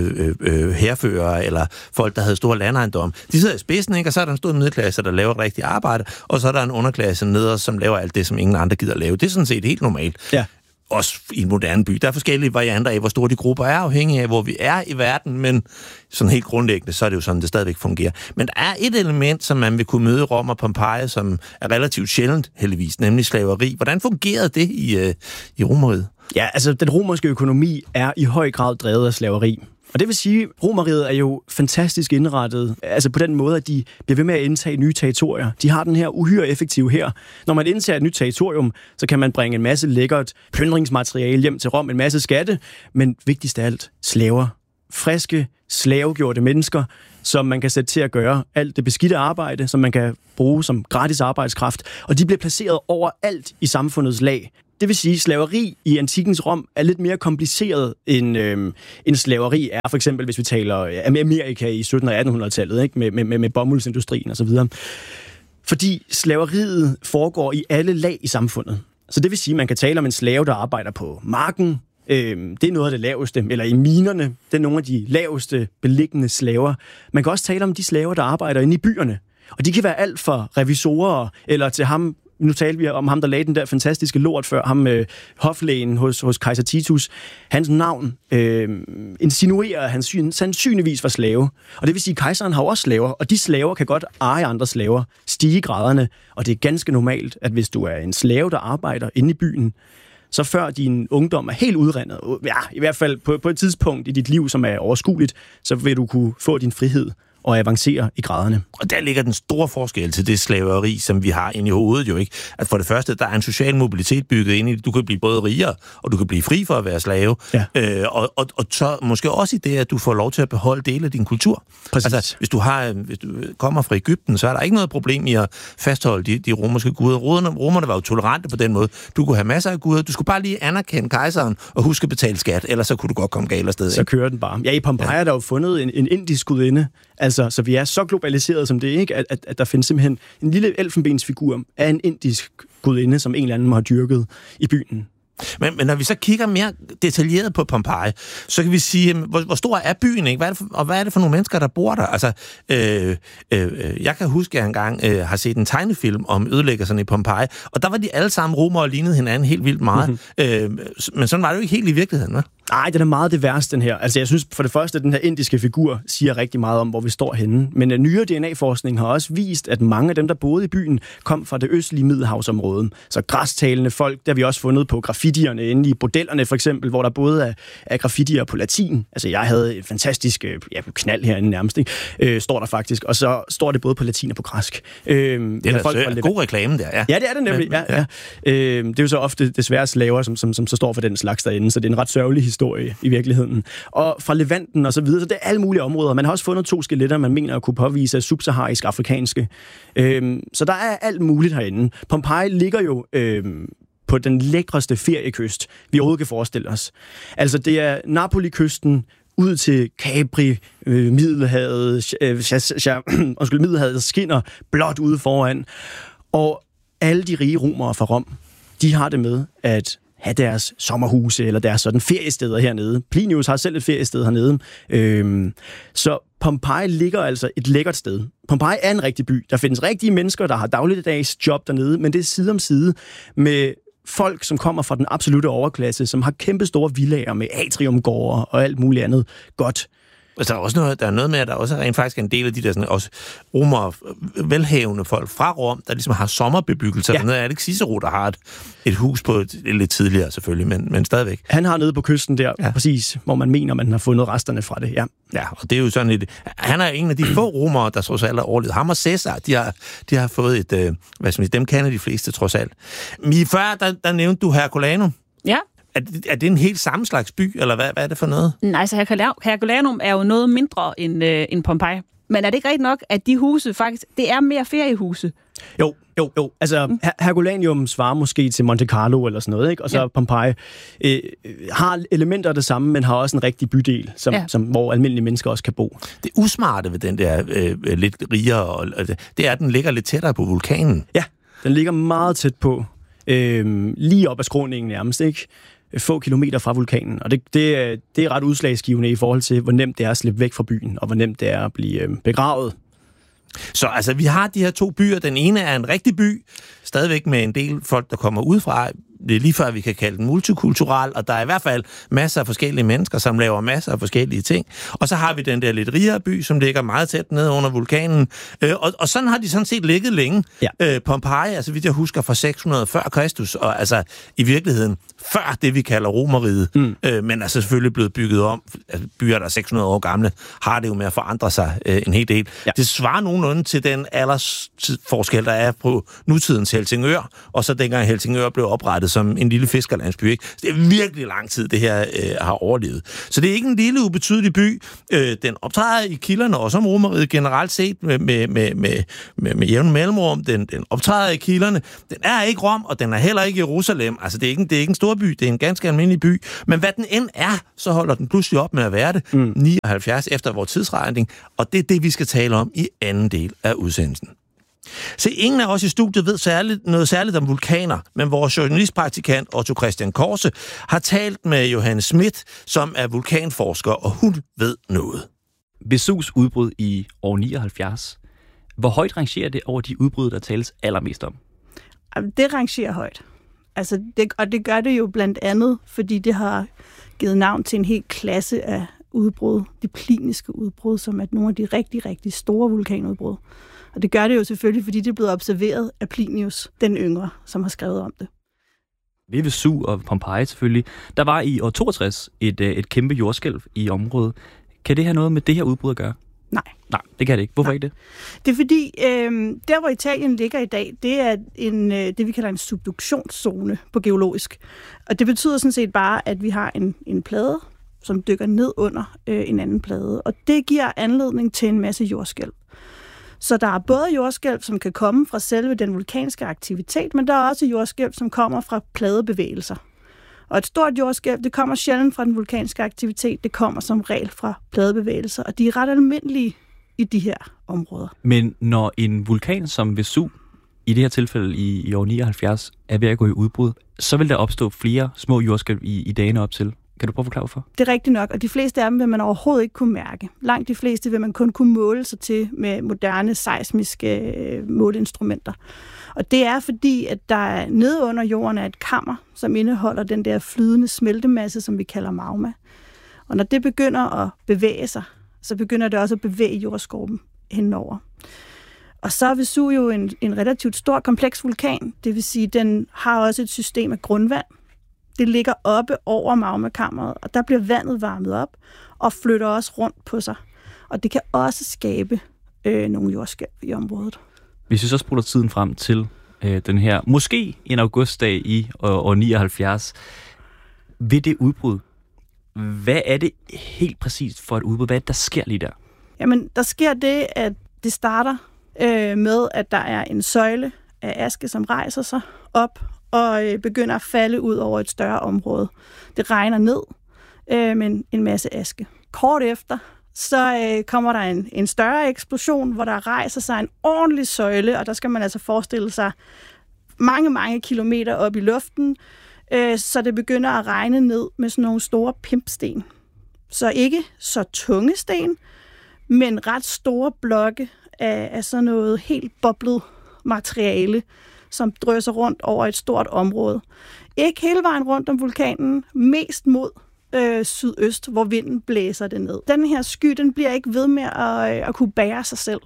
hærførere, eller folk, der havde store landejendomme. De sidder i spidsen, ikke? Og så er der en stor middelklasse, der laver et rigtigt arbejde, og så er der en underklasse nede, som laver alt det, som ingen andre gider lave. Det er sådan set helt normalt. Ja. Også i en moderne by. Der er forskellige varianter af, hvor store de grupper er, afhængig af, hvor vi er i verden, men sådan helt grundlæggende, så er det jo sådan, det stadigvæk fungerer. Men der er et element, som man vil kunne møde i Rom og Pompeji, som er relativt sjældent, heldigvis, nemlig slaveri. Hvordan fungerede det i Romeriet? Ja, altså den romerske økonomi er i høj grad drevet af slaveri. Og det vil sige, at Romeriet er jo fantastisk indrettet, altså på den måde, at de bliver ved med at indtage nye territorier. De har den her uhyre effektive her. Når man indtager et nyt territorium, så kan man bringe en masse lækkert plyndringsmateriale hjem til Rom, en masse skatte, men vigtigst af alt, slaver. Friske, slavegjorte mennesker, som man kan sætte til at gøre alt det beskidte arbejde, som man kan bruge som gratis arbejdskraft, og de bliver placeret overalt i samfundets lag. Det vil sige, at slaveri i antikkens Rom er lidt mere kompliceret end slaveri er, for eksempel hvis vi taler Amerika i 1700- og 1800-tallet, ikke? Med bomuldsindustrien osv. Fordi slaveriet foregår i alle lag i samfundet. Så det vil sige, at man kan tale om en slave, der arbejder på marken. Det er noget af det laveste, eller i minerne, det er nogle af de laveste beliggende slaver. Man kan også tale om de slaver, der arbejder inde i byerne. Og de kan være alt fra revisorer, eller til ham. Nu talte vi om ham, der lagde den der fantastiske lort før, ham hoflægen hos kejser Titus. Hans navn insinuerer, at han sandsynligvis var slave. Og det vil sige, at kejseren har også slaver, og de slaver kan godt eje andre slaver, stige graderne. Og det er ganske normalt, at hvis du er en slave, der arbejder inde i byen, så før din ungdom er helt udrendet, ja, i hvert fald på et tidspunkt i dit liv, som er overskueligt, så vil du kunne få din frihed og avancere i graderne. Og der ligger den store forskel til det slaveri, som vi har inde i hovedet jo ikke. At for det første, der er en social mobilitet bygget ind i det. Du kan blive både rigere, og du kan blive fri for at være slave. Ja. Og så måske også i det, at du får lov til at beholde dele af din kultur. Præcis. Altså, hvis du kommer fra Egypten, så er der ikke noget problem i at fastholde de romerske guder. Romerne var jo tolerante på den måde. Du kunne have masser af guder. Du skulle bare lige anerkende kejseren og huske at betale skat, ellers så kunne du godt komme galt afsted. Så kører den bare. Ja, i Pompeji er der jo fundet en indisk gudinde. Altså, så vi er så globaliseret som det, ikke? At der findes simpelthen en lille elfenbensfigur af en indisk gudinde, som en eller anden må have dyrket i byen. Men når vi så kigger mere detaljeret på Pompeji, så kan vi sige, hvor stor er byen, ikke? Hvad er det for nogle mennesker, der bor der? Altså, jeg kan huske, at jeg engang har set en tegnefilm om ødelæggelserne i Pompeji, og der var de alle sammen romere og lignede hinanden helt vildt meget. Men sådan var det jo ikke helt i virkeligheden, hva'? Nej, den er meget det værste, den her. Altså, jeg synes for det første, at den her indiske figur siger rigtig meget om, hvor vi står henne. Men nyere DNA-forskning har også vist, at mange af dem, der boede i byen, kom fra det østlige Middelhavsområde. Så græstalende folk, der har vi også fundet på graffitierne inde i bordellerne, for eksempel, hvor der både er graffitier på latin. Altså, jeg havde et fantastisk knald herinde nærmest, ikke? Står der faktisk. Og så står det både på latin og på græsk. Det er folk god reklame der, ja. Ja, det er det nemlig. Ja. Det er jo så ofte desværre slaver, som så står for den slags derinde, så det er en ret sørgelig historie i virkeligheden. Og fra Levanten og så videre, så det er alle mulige områder. Man har også fundet 2 skeletter, man mener at kunne påvise subsaharisk afrikanske. Så der er alt muligt herinde. Pompeji ligger jo på den lækreste feriekyst, vi overhovedet kan forestille os. Altså, det er Napoli-kysten, ud til Capri, Middelhavet, Middelhavet skinner blot ude foran. Og alle de rige romere fra Rom, de har det med at have deres sommerhuse eller deres sådan feriesteder hernede. Plinius har selv et feriested hernede. Så Pompeji ligger altså et lækkert sted. Pompeji er en rigtig by. Der findes rigtige mennesker, der har dagligdags job dernede, men det er side om side med folk, som kommer fra den absolute overklasse, som har kæmpe store villager med atriumgårde og alt muligt andet godt. Altså, der er noget med, at der også rent faktisk en del af de der sådan, også romere, velhavende folk fra Rom, der ligesom har sommerbebyggelser. Ja. Er det ikke Cicero, der har et hus på lidt tidligere selvfølgelig, men stadigvæk. Han har nede på kysten der, præcis, hvor man mener, man har fundet resterne fra det, ja. Ja, og det er jo sådan han er en af de få romere, der trods alt har overlevet. Ham og Cæsar, de har fået dem kender de fleste trods alt. Men før, der nævnte du Herculaneum. Ja. Er det en helt samme slags by, eller hvad er det for noget? Nej, så Herculaneum er jo noget mindre end Pompeji. Men er det ikke rigtigt nok, at de huse faktisk, det er mere feriehuse? Jo, Jo. Altså, Herculaneum svarer måske til Monte Carlo eller sådan noget, ikke? Og så Pompeji har elementer af det samme, men har også en rigtig bydel, hvor almindelige mennesker også kan bo. Det usmarte ved den der lidt rigere, det er, at den ligger lidt tættere på vulkanen. Ja, den ligger meget tæt på. Lige op ad skråningen nærmest, ikke? Få kilometer fra vulkanen. Og det er ret udslagsgivende i forhold til, hvor nemt det er at slippe væk fra byen, og hvor nemt det er at blive begravet. Så altså, vi har de her to byer. Den ene er en rigtig by, stadigvæk med en del folk, der kommer udefra. Det er lige før, vi kan kalde den multikulturel, og der er i hvert fald masser af forskellige mennesker, som laver masser af forskellige ting. Og så har vi den der lidt rigere by, som ligger meget tæt nede under vulkanen. Og sådan har de sådan set ligget længe. Ja. Pompeji, altså vidt jeg husker, fra 600 før Kristus, og altså i virkeligheden før det, vi kalder Romeriget, men altså selvfølgelig blevet bygget om. Altså, byer, der er 600 år gamle, har det jo med at forandre sig en hel del. Ja. Det svarer nogenlunde til den aldersforskel, der er på nutidens Helsingør, og så dengang Helsingør blev oprettet som en lille fiskerlandsby. Ikke? Det er virkelig lang tid, det her har overlevet. Så det er ikke en lille, ubetydelig by. Den optræder i kilderne, og som Romeriget generelt set med jævn mellemrum. Den optræder i kilderne. Den er ikke Rom, og den er heller ikke Jerusalem. Altså, det er ikke en stor by, det er en ganske almindelig by. Men hvad den end er, så holder den pludselig op med at være det. 79 efter vores tidsregning, og det er det, vi skal tale om i anden del af udsendelsen. Så ingen af os i studiet ved noget særligt om vulkaner, men vores journalistpraktikant Otto Christian Korse har talt med Johanne Schmidt, som er vulkanforsker, og hun ved noget. Vesuvs udbrud i år 79. Hvor højt rangerer det over de udbrud, der tales allermest om? Det rangerer højt. Altså det gør det jo blandt andet, fordi det har givet navn til en hel klasse af udbrud, de pliniske udbrud, som er nogle af de rigtig, rigtig store vulkanudbrud. Og det gør det jo selvfølgelig, fordi det er blevet observeret af Plinius, den yngre, som har skrevet om det. Ved Vesuv og Pompeji selvfølgelig, der var i år 62 et kæmpe jordskælv i området. Kan det have noget med det her udbrud at gøre? Nej. Nej, det kan det ikke. Hvorfor ikke det? Det er fordi, der hvor Italien ligger i dag, det er det, vi kalder en subduktionszone på geologisk. Og det betyder sådan set bare, at vi har en plade, som dykker ned under en anden plade. Og det giver anledning til en masse jordskælv. Så der er både jordskælv, som kan komme fra selve den vulkanske aktivitet, men der er også jordskælv, som kommer fra pladebevægelser. Og et stort jordskælv, det kommer sjældent fra den vulkanske aktivitet, det kommer som regel fra pladebevægelser, og de er ret almindelige i de her områder. Men når en vulkan som Vesuv, i det her tilfælde i år 79, er ved at gå i udbrud, så vil der opstå flere små jordskælv i dagene op til. Kan du prøve at forklare hvorfor? Det er rigtigt nok, og de fleste af dem vil man overhovedet ikke kunne mærke. Langt de fleste vil man kun kunne måle sig til med moderne seismiske måleinstrumenter. Og det er fordi, at der nede under jorden er et kammer, som indeholder den der flydende smeltemasse, som vi kalder magma. Og når det begynder at bevæge sig, så begynder det også at bevæge jordskorpen henover. Og så er Vesuv jo en relativt stor, kompleks vulkan. Det vil sige, at den har også et system af grundvand. Det ligger oppe over magmakammeret, og der bliver vandet varmet op og flytter også rundt på sig. Og det kan også skabe nogle jordskælv i området. Hvis vi så spoler tiden frem til den her, måske en augustdag i år 79, ved det udbrud, hvad er det helt præcist for et udbrud? Hvad er det, der sker lige der? Jamen, der sker det, at det starter med, at der er en søjle af aske, som rejser sig op og begynder at falde ud over et større område. Det regner ned med en masse aske. Kort efter, så kommer der en større eksplosion, hvor der rejser sig en ordentlig søjle, og der skal man altså forestille sig mange, mange kilometer op i luften, så det begynder at regne ned med sådan nogle store pimpsten. Så ikke så tunge sten, men ret store blokke af sådan noget helt boblet materiale, som drøser rundt over et stort område. Ikke hele vejen rundt om vulkanen, mest mod sydøst, hvor vinden blæser det ned. Den her sky, den bliver ikke ved med at kunne bære sig selv.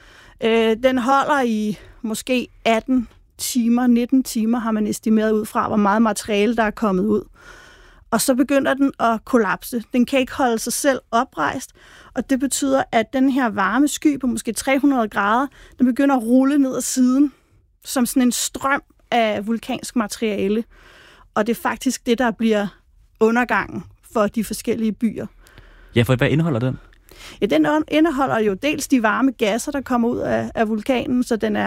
Den holder i måske 18 timer, 19 timer har man estimeret ud fra, hvor meget materiale, der er kommet ud. Og så begynder den at kollapse. Den kan ikke holde sig selv oprejst, og det betyder, at den her varme sky på måske 300 grader, den begynder at rulle ned ad siden, som sådan en strøm af vulkansk materiale. Og det er faktisk det, der bliver undergangen for de forskellige byer. Ja, for hvad indeholder den? Ja, den indeholder jo dels de varme gasser, der kommer ud af vulkanen, så den er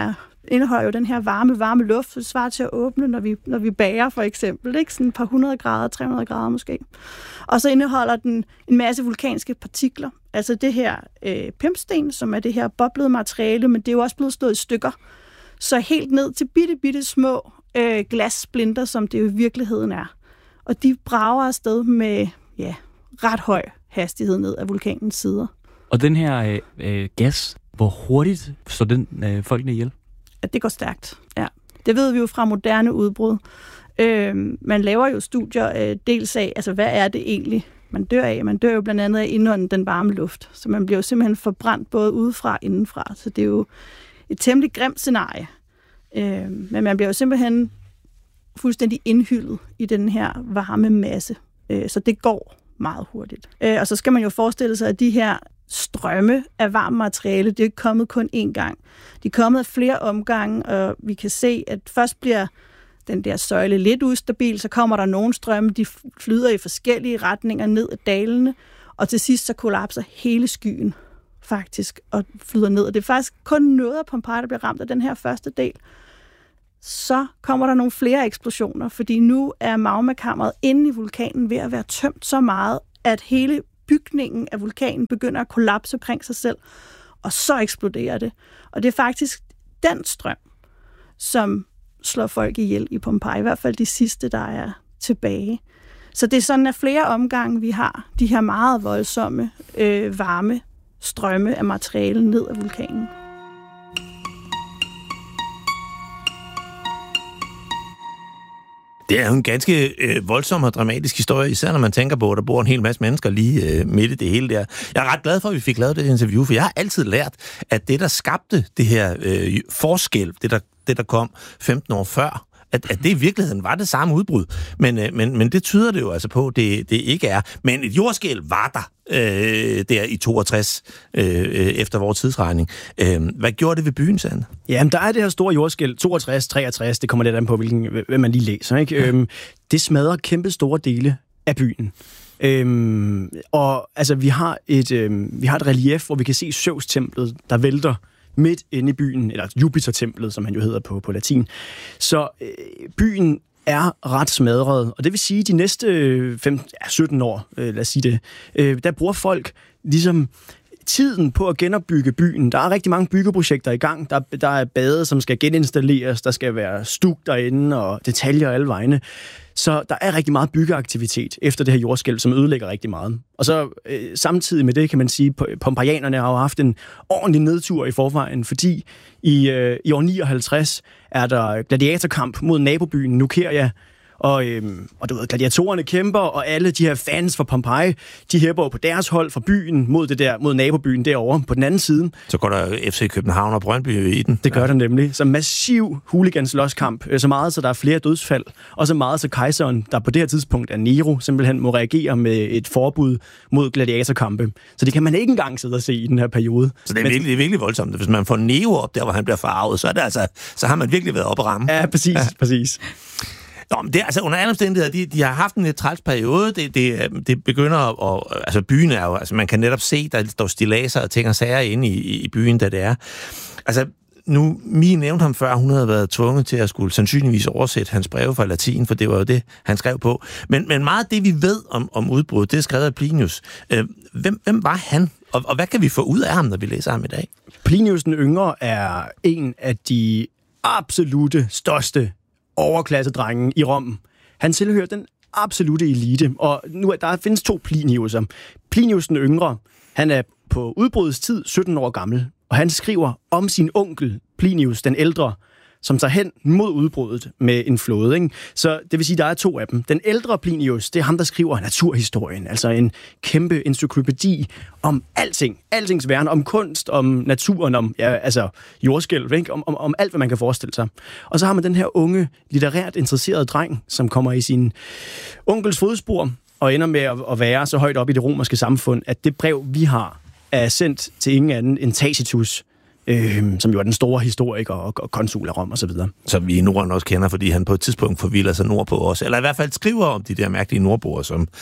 indeholder jo den her varme luft, så det svarer til at åbne, når vi bager for eksempel, ikke? Sådan et par 100 grader, 300 grader måske. Og så indeholder den en masse vulkanske partikler, altså det her pimpsten, som er det her boblede materiale, men det er jo også blevet slået i stykker. Så helt ned til bitte små glassplinter, som det jo i virkeligheden er. Og de brager afsted med ret høj hastighed ned af vulkanens sider. Og den her gas, hvor hurtigt slår den folkene ihjel? At det går stærkt, ja. Det ved vi jo fra moderne udbrud. Man laver jo studier dels af, altså hvad er det egentlig, man dør af? Man dør jo blandt andet af indånden den varme luft. Så man bliver jo simpelthen forbrændt både udefra og indenfra. Så det er jo et temmelig grimt scenarie. Men man bliver jo simpelthen fuldstændig indhyllet i den her varme masse. Så det går meget hurtigt. Og så skal man jo forestille sig, at de her strømme af varmt materiale, det er ikke kommet kun én gang. De er kommet af flere omgange, og vi kan se, at først bliver den der søjle lidt ustabil, så kommer der nogle strømme, de flyder i forskellige retninger ned ad dalene, og til sidst så kollapser hele skyen faktisk og flyder ned. Og det er faktisk kun noget af Pompeji, der bliver ramt af den her første del. Så kommer der nogle flere eksplosioner, fordi nu er magmakammeret inde i vulkanen ved at være tømt så meget, at hele bygningen af vulkanen begynder at kollapse omkring sig selv, og så eksploderer det. Og det er faktisk den strøm, som slår folk ihjel i Pompeji, i hvert fald de sidste, der er tilbage. Så det er sådan, at flere omgange, vi har de her meget voldsomme, varme strømme af materiale ned af vulkanen. Det er jo en ganske voldsom og dramatisk historie, især når man tænker på, at der bor en hel masse mennesker lige midt i det hele der. Jeg er ret glad for, at vi fik lavet det interview, for jeg har altid lært, at det, der skabte det her forskel, det der kom 15 år før, at det i virkeligheden var det samme udbrud. Men det tyder det jo altså på, det ikke er. Men et jordskælv var der der i 62 efter vores tidsregning. Hvad gjorde det ved byen, Sande? Jamen, der er det her store jordskælv, 62, 63, det kommer lidt an på, hvad man lige læser, ikke? Ja. Det smadrer kæmpe store dele af byen. Og altså, vi har et relief, hvor vi kan se Zeus-templet, der vælter midt inde i byen, eller Jupiter-templet, som han jo hedder på latin. Så byen er ret smadret, og det vil sige, at de næste 17 år, lad os sige det, der bruger folk ligesom tiden på at genopbygge byen. Der er rigtig mange byggeprojekter i gang. Der er bade, som skal geninstalleres, der skal være stuk derinde, og detaljer alle vegne. Så der er rigtig meget byggeaktivitet efter det her jordskælv, som ødelægger rigtig meget. Og så samtidig med det kan man sige, at pompeianerne har jo haft en ordentlig nedtur i forvejen, fordi i år 59 er der gladiatorkamp mod nabobyen Nuceria, og du ved, gladiatorerne kæmper, og alle de her fans fra Pompeji, de hæpper på deres hold fra byen mod nabobyen derovre på den anden side. Så går der FC København og Brøndby i den. Det gør der nemlig. Så massiv hooligans-loskamp. Så meget, så der er flere dødsfald. Og så meget, så kejseren, der på det her tidspunkt er Nero, simpelthen må reagere med et forbud mod gladiatorkampe. Så det kan man ikke engang sidde og se i den her periode. Så det er virkelig voldsomt. Hvis man får Nero op der, hvor han bliver farvet, så er det altså, så har man virkelig været oppe at ramme. Ja, præcis. Nå, men det, altså under alle omstændigheder, de har haft en lidt træls periode. Det begynder at... Altså byen er jo... Altså man kan netop se, der står stilladser og ting og sager inde i byen, da det er. Altså nu, Mie nævnte ham før, hun havde været tvunget til at skulle sandsynligvis oversætte hans breve fra latin, for det var jo det, han skrev på. Men meget af det, vi ved om udbruddet, det er skrevet af Plinius. Hvem var han? Og hvad kan vi få ud af ham, når vi læser ham i dag? Plinius den Yngre er en af de absolute største overklassedrengen i Rom. Han tilhører den absolute elite, og nu der findes 2 Pliniuser. Plinius den Yngre, han er på udbrudets tid 17 år gammel, og han skriver om sin onkel Plinius den Ældre, som tager hen mod udbruddet med en flåde, ikke? Så det vil sige, at der er 2 af dem. Den ældre Plinius, det er ham, der skriver naturhistorien, altså en kæmpe encyklopædi om alting. Altings væren, om kunst, om naturen, om jordskælv, ikke? Om alt, hvad man kan forestille sig. Og så har man den her unge, litterært interesserede dreng, som kommer i sin onkels fodspor, og ender med at være så højt op i det romerske samfund, at det brev, vi har, er sendt til ingen anden end Tacitus, som jo er den store historiker og konsul af Rom og så videre. Som vi i Norden også kender, fordi han på et tidspunkt forvilder sig nordpå også, eller i hvert fald skriver om de der mærkelige nordboer,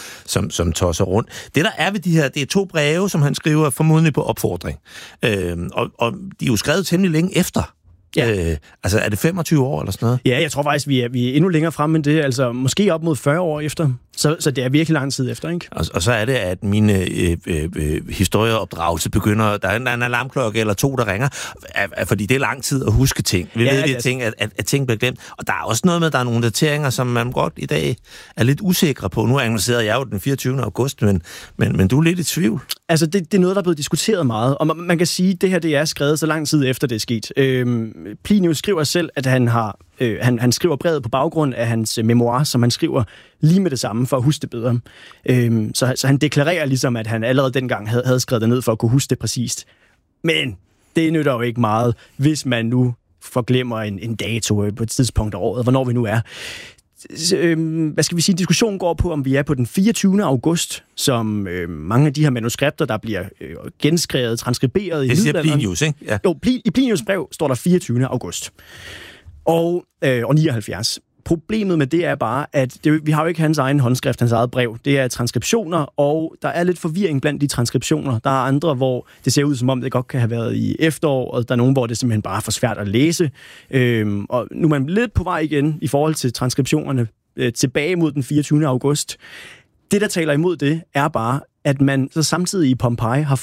som tosser rundt. Det der er ved de her, det er 2 breve, som han skriver formodentlig på opfordring. Og de er jo skrevet temmelig længe efter, Ja. Altså, er det 25 år eller sådan noget? Ja, jeg tror faktisk, vi er endnu længere frem end det. Altså, måske op mod 40 år efter. Så det er virkelig lang tid efter, ikke? Og så er det, at mine historieopdragelse begynder... Der er en alarmklokke eller 2, der ringer. Fordi det er lang tid at huske ting. Vi ved, at ting bliver glemt. Og der er også noget med, at der er nogle dateringer, som man godt i dag er lidt usikre på. Nu annoncerede jeg jo den 24. august, men du er lidt i tvivl. Altså, det er noget, der er blevet diskuteret meget. Og man kan sige, at det her det er skrevet så lang tid efter, det er sket. Plinius skriver selv, at han skriver brevet på baggrund af hans memoir, som han skriver lige med det samme for at huske det bedre. Så han deklarerer ligesom, at han allerede dengang havde skrevet det ned for at kunne huske det præcist. Men det nytter jo ikke meget, hvis man nu forglemmer en dato på et tidspunkt af året, hvornår vi nu er. Hvad skal vi sige, diskussionen går på, om vi er på den 24. august, som mange af de her manuskripter, der bliver genskrevet, transkriberet i middelalderen. Det siger Plinius, ikke? Ja. Jo, i Plinius brev står der 24. august. Og 79. Problemet med det er bare, at vi har jo ikke hans egen håndskrift, hans eget brev. Det er transkriptioner, og der er lidt forvirring blandt de transkriptioner. Der er andre, hvor det ser ud som om, det godt kan have været i efteråret. Der er nogen, hvor det simpelthen bare er for svært at læse. Og nu er man lidt på vej igen i forhold til transkriptionerne tilbage mod den 24. august. Det, der taler imod det, er bare, at man så samtidig i Pompeji har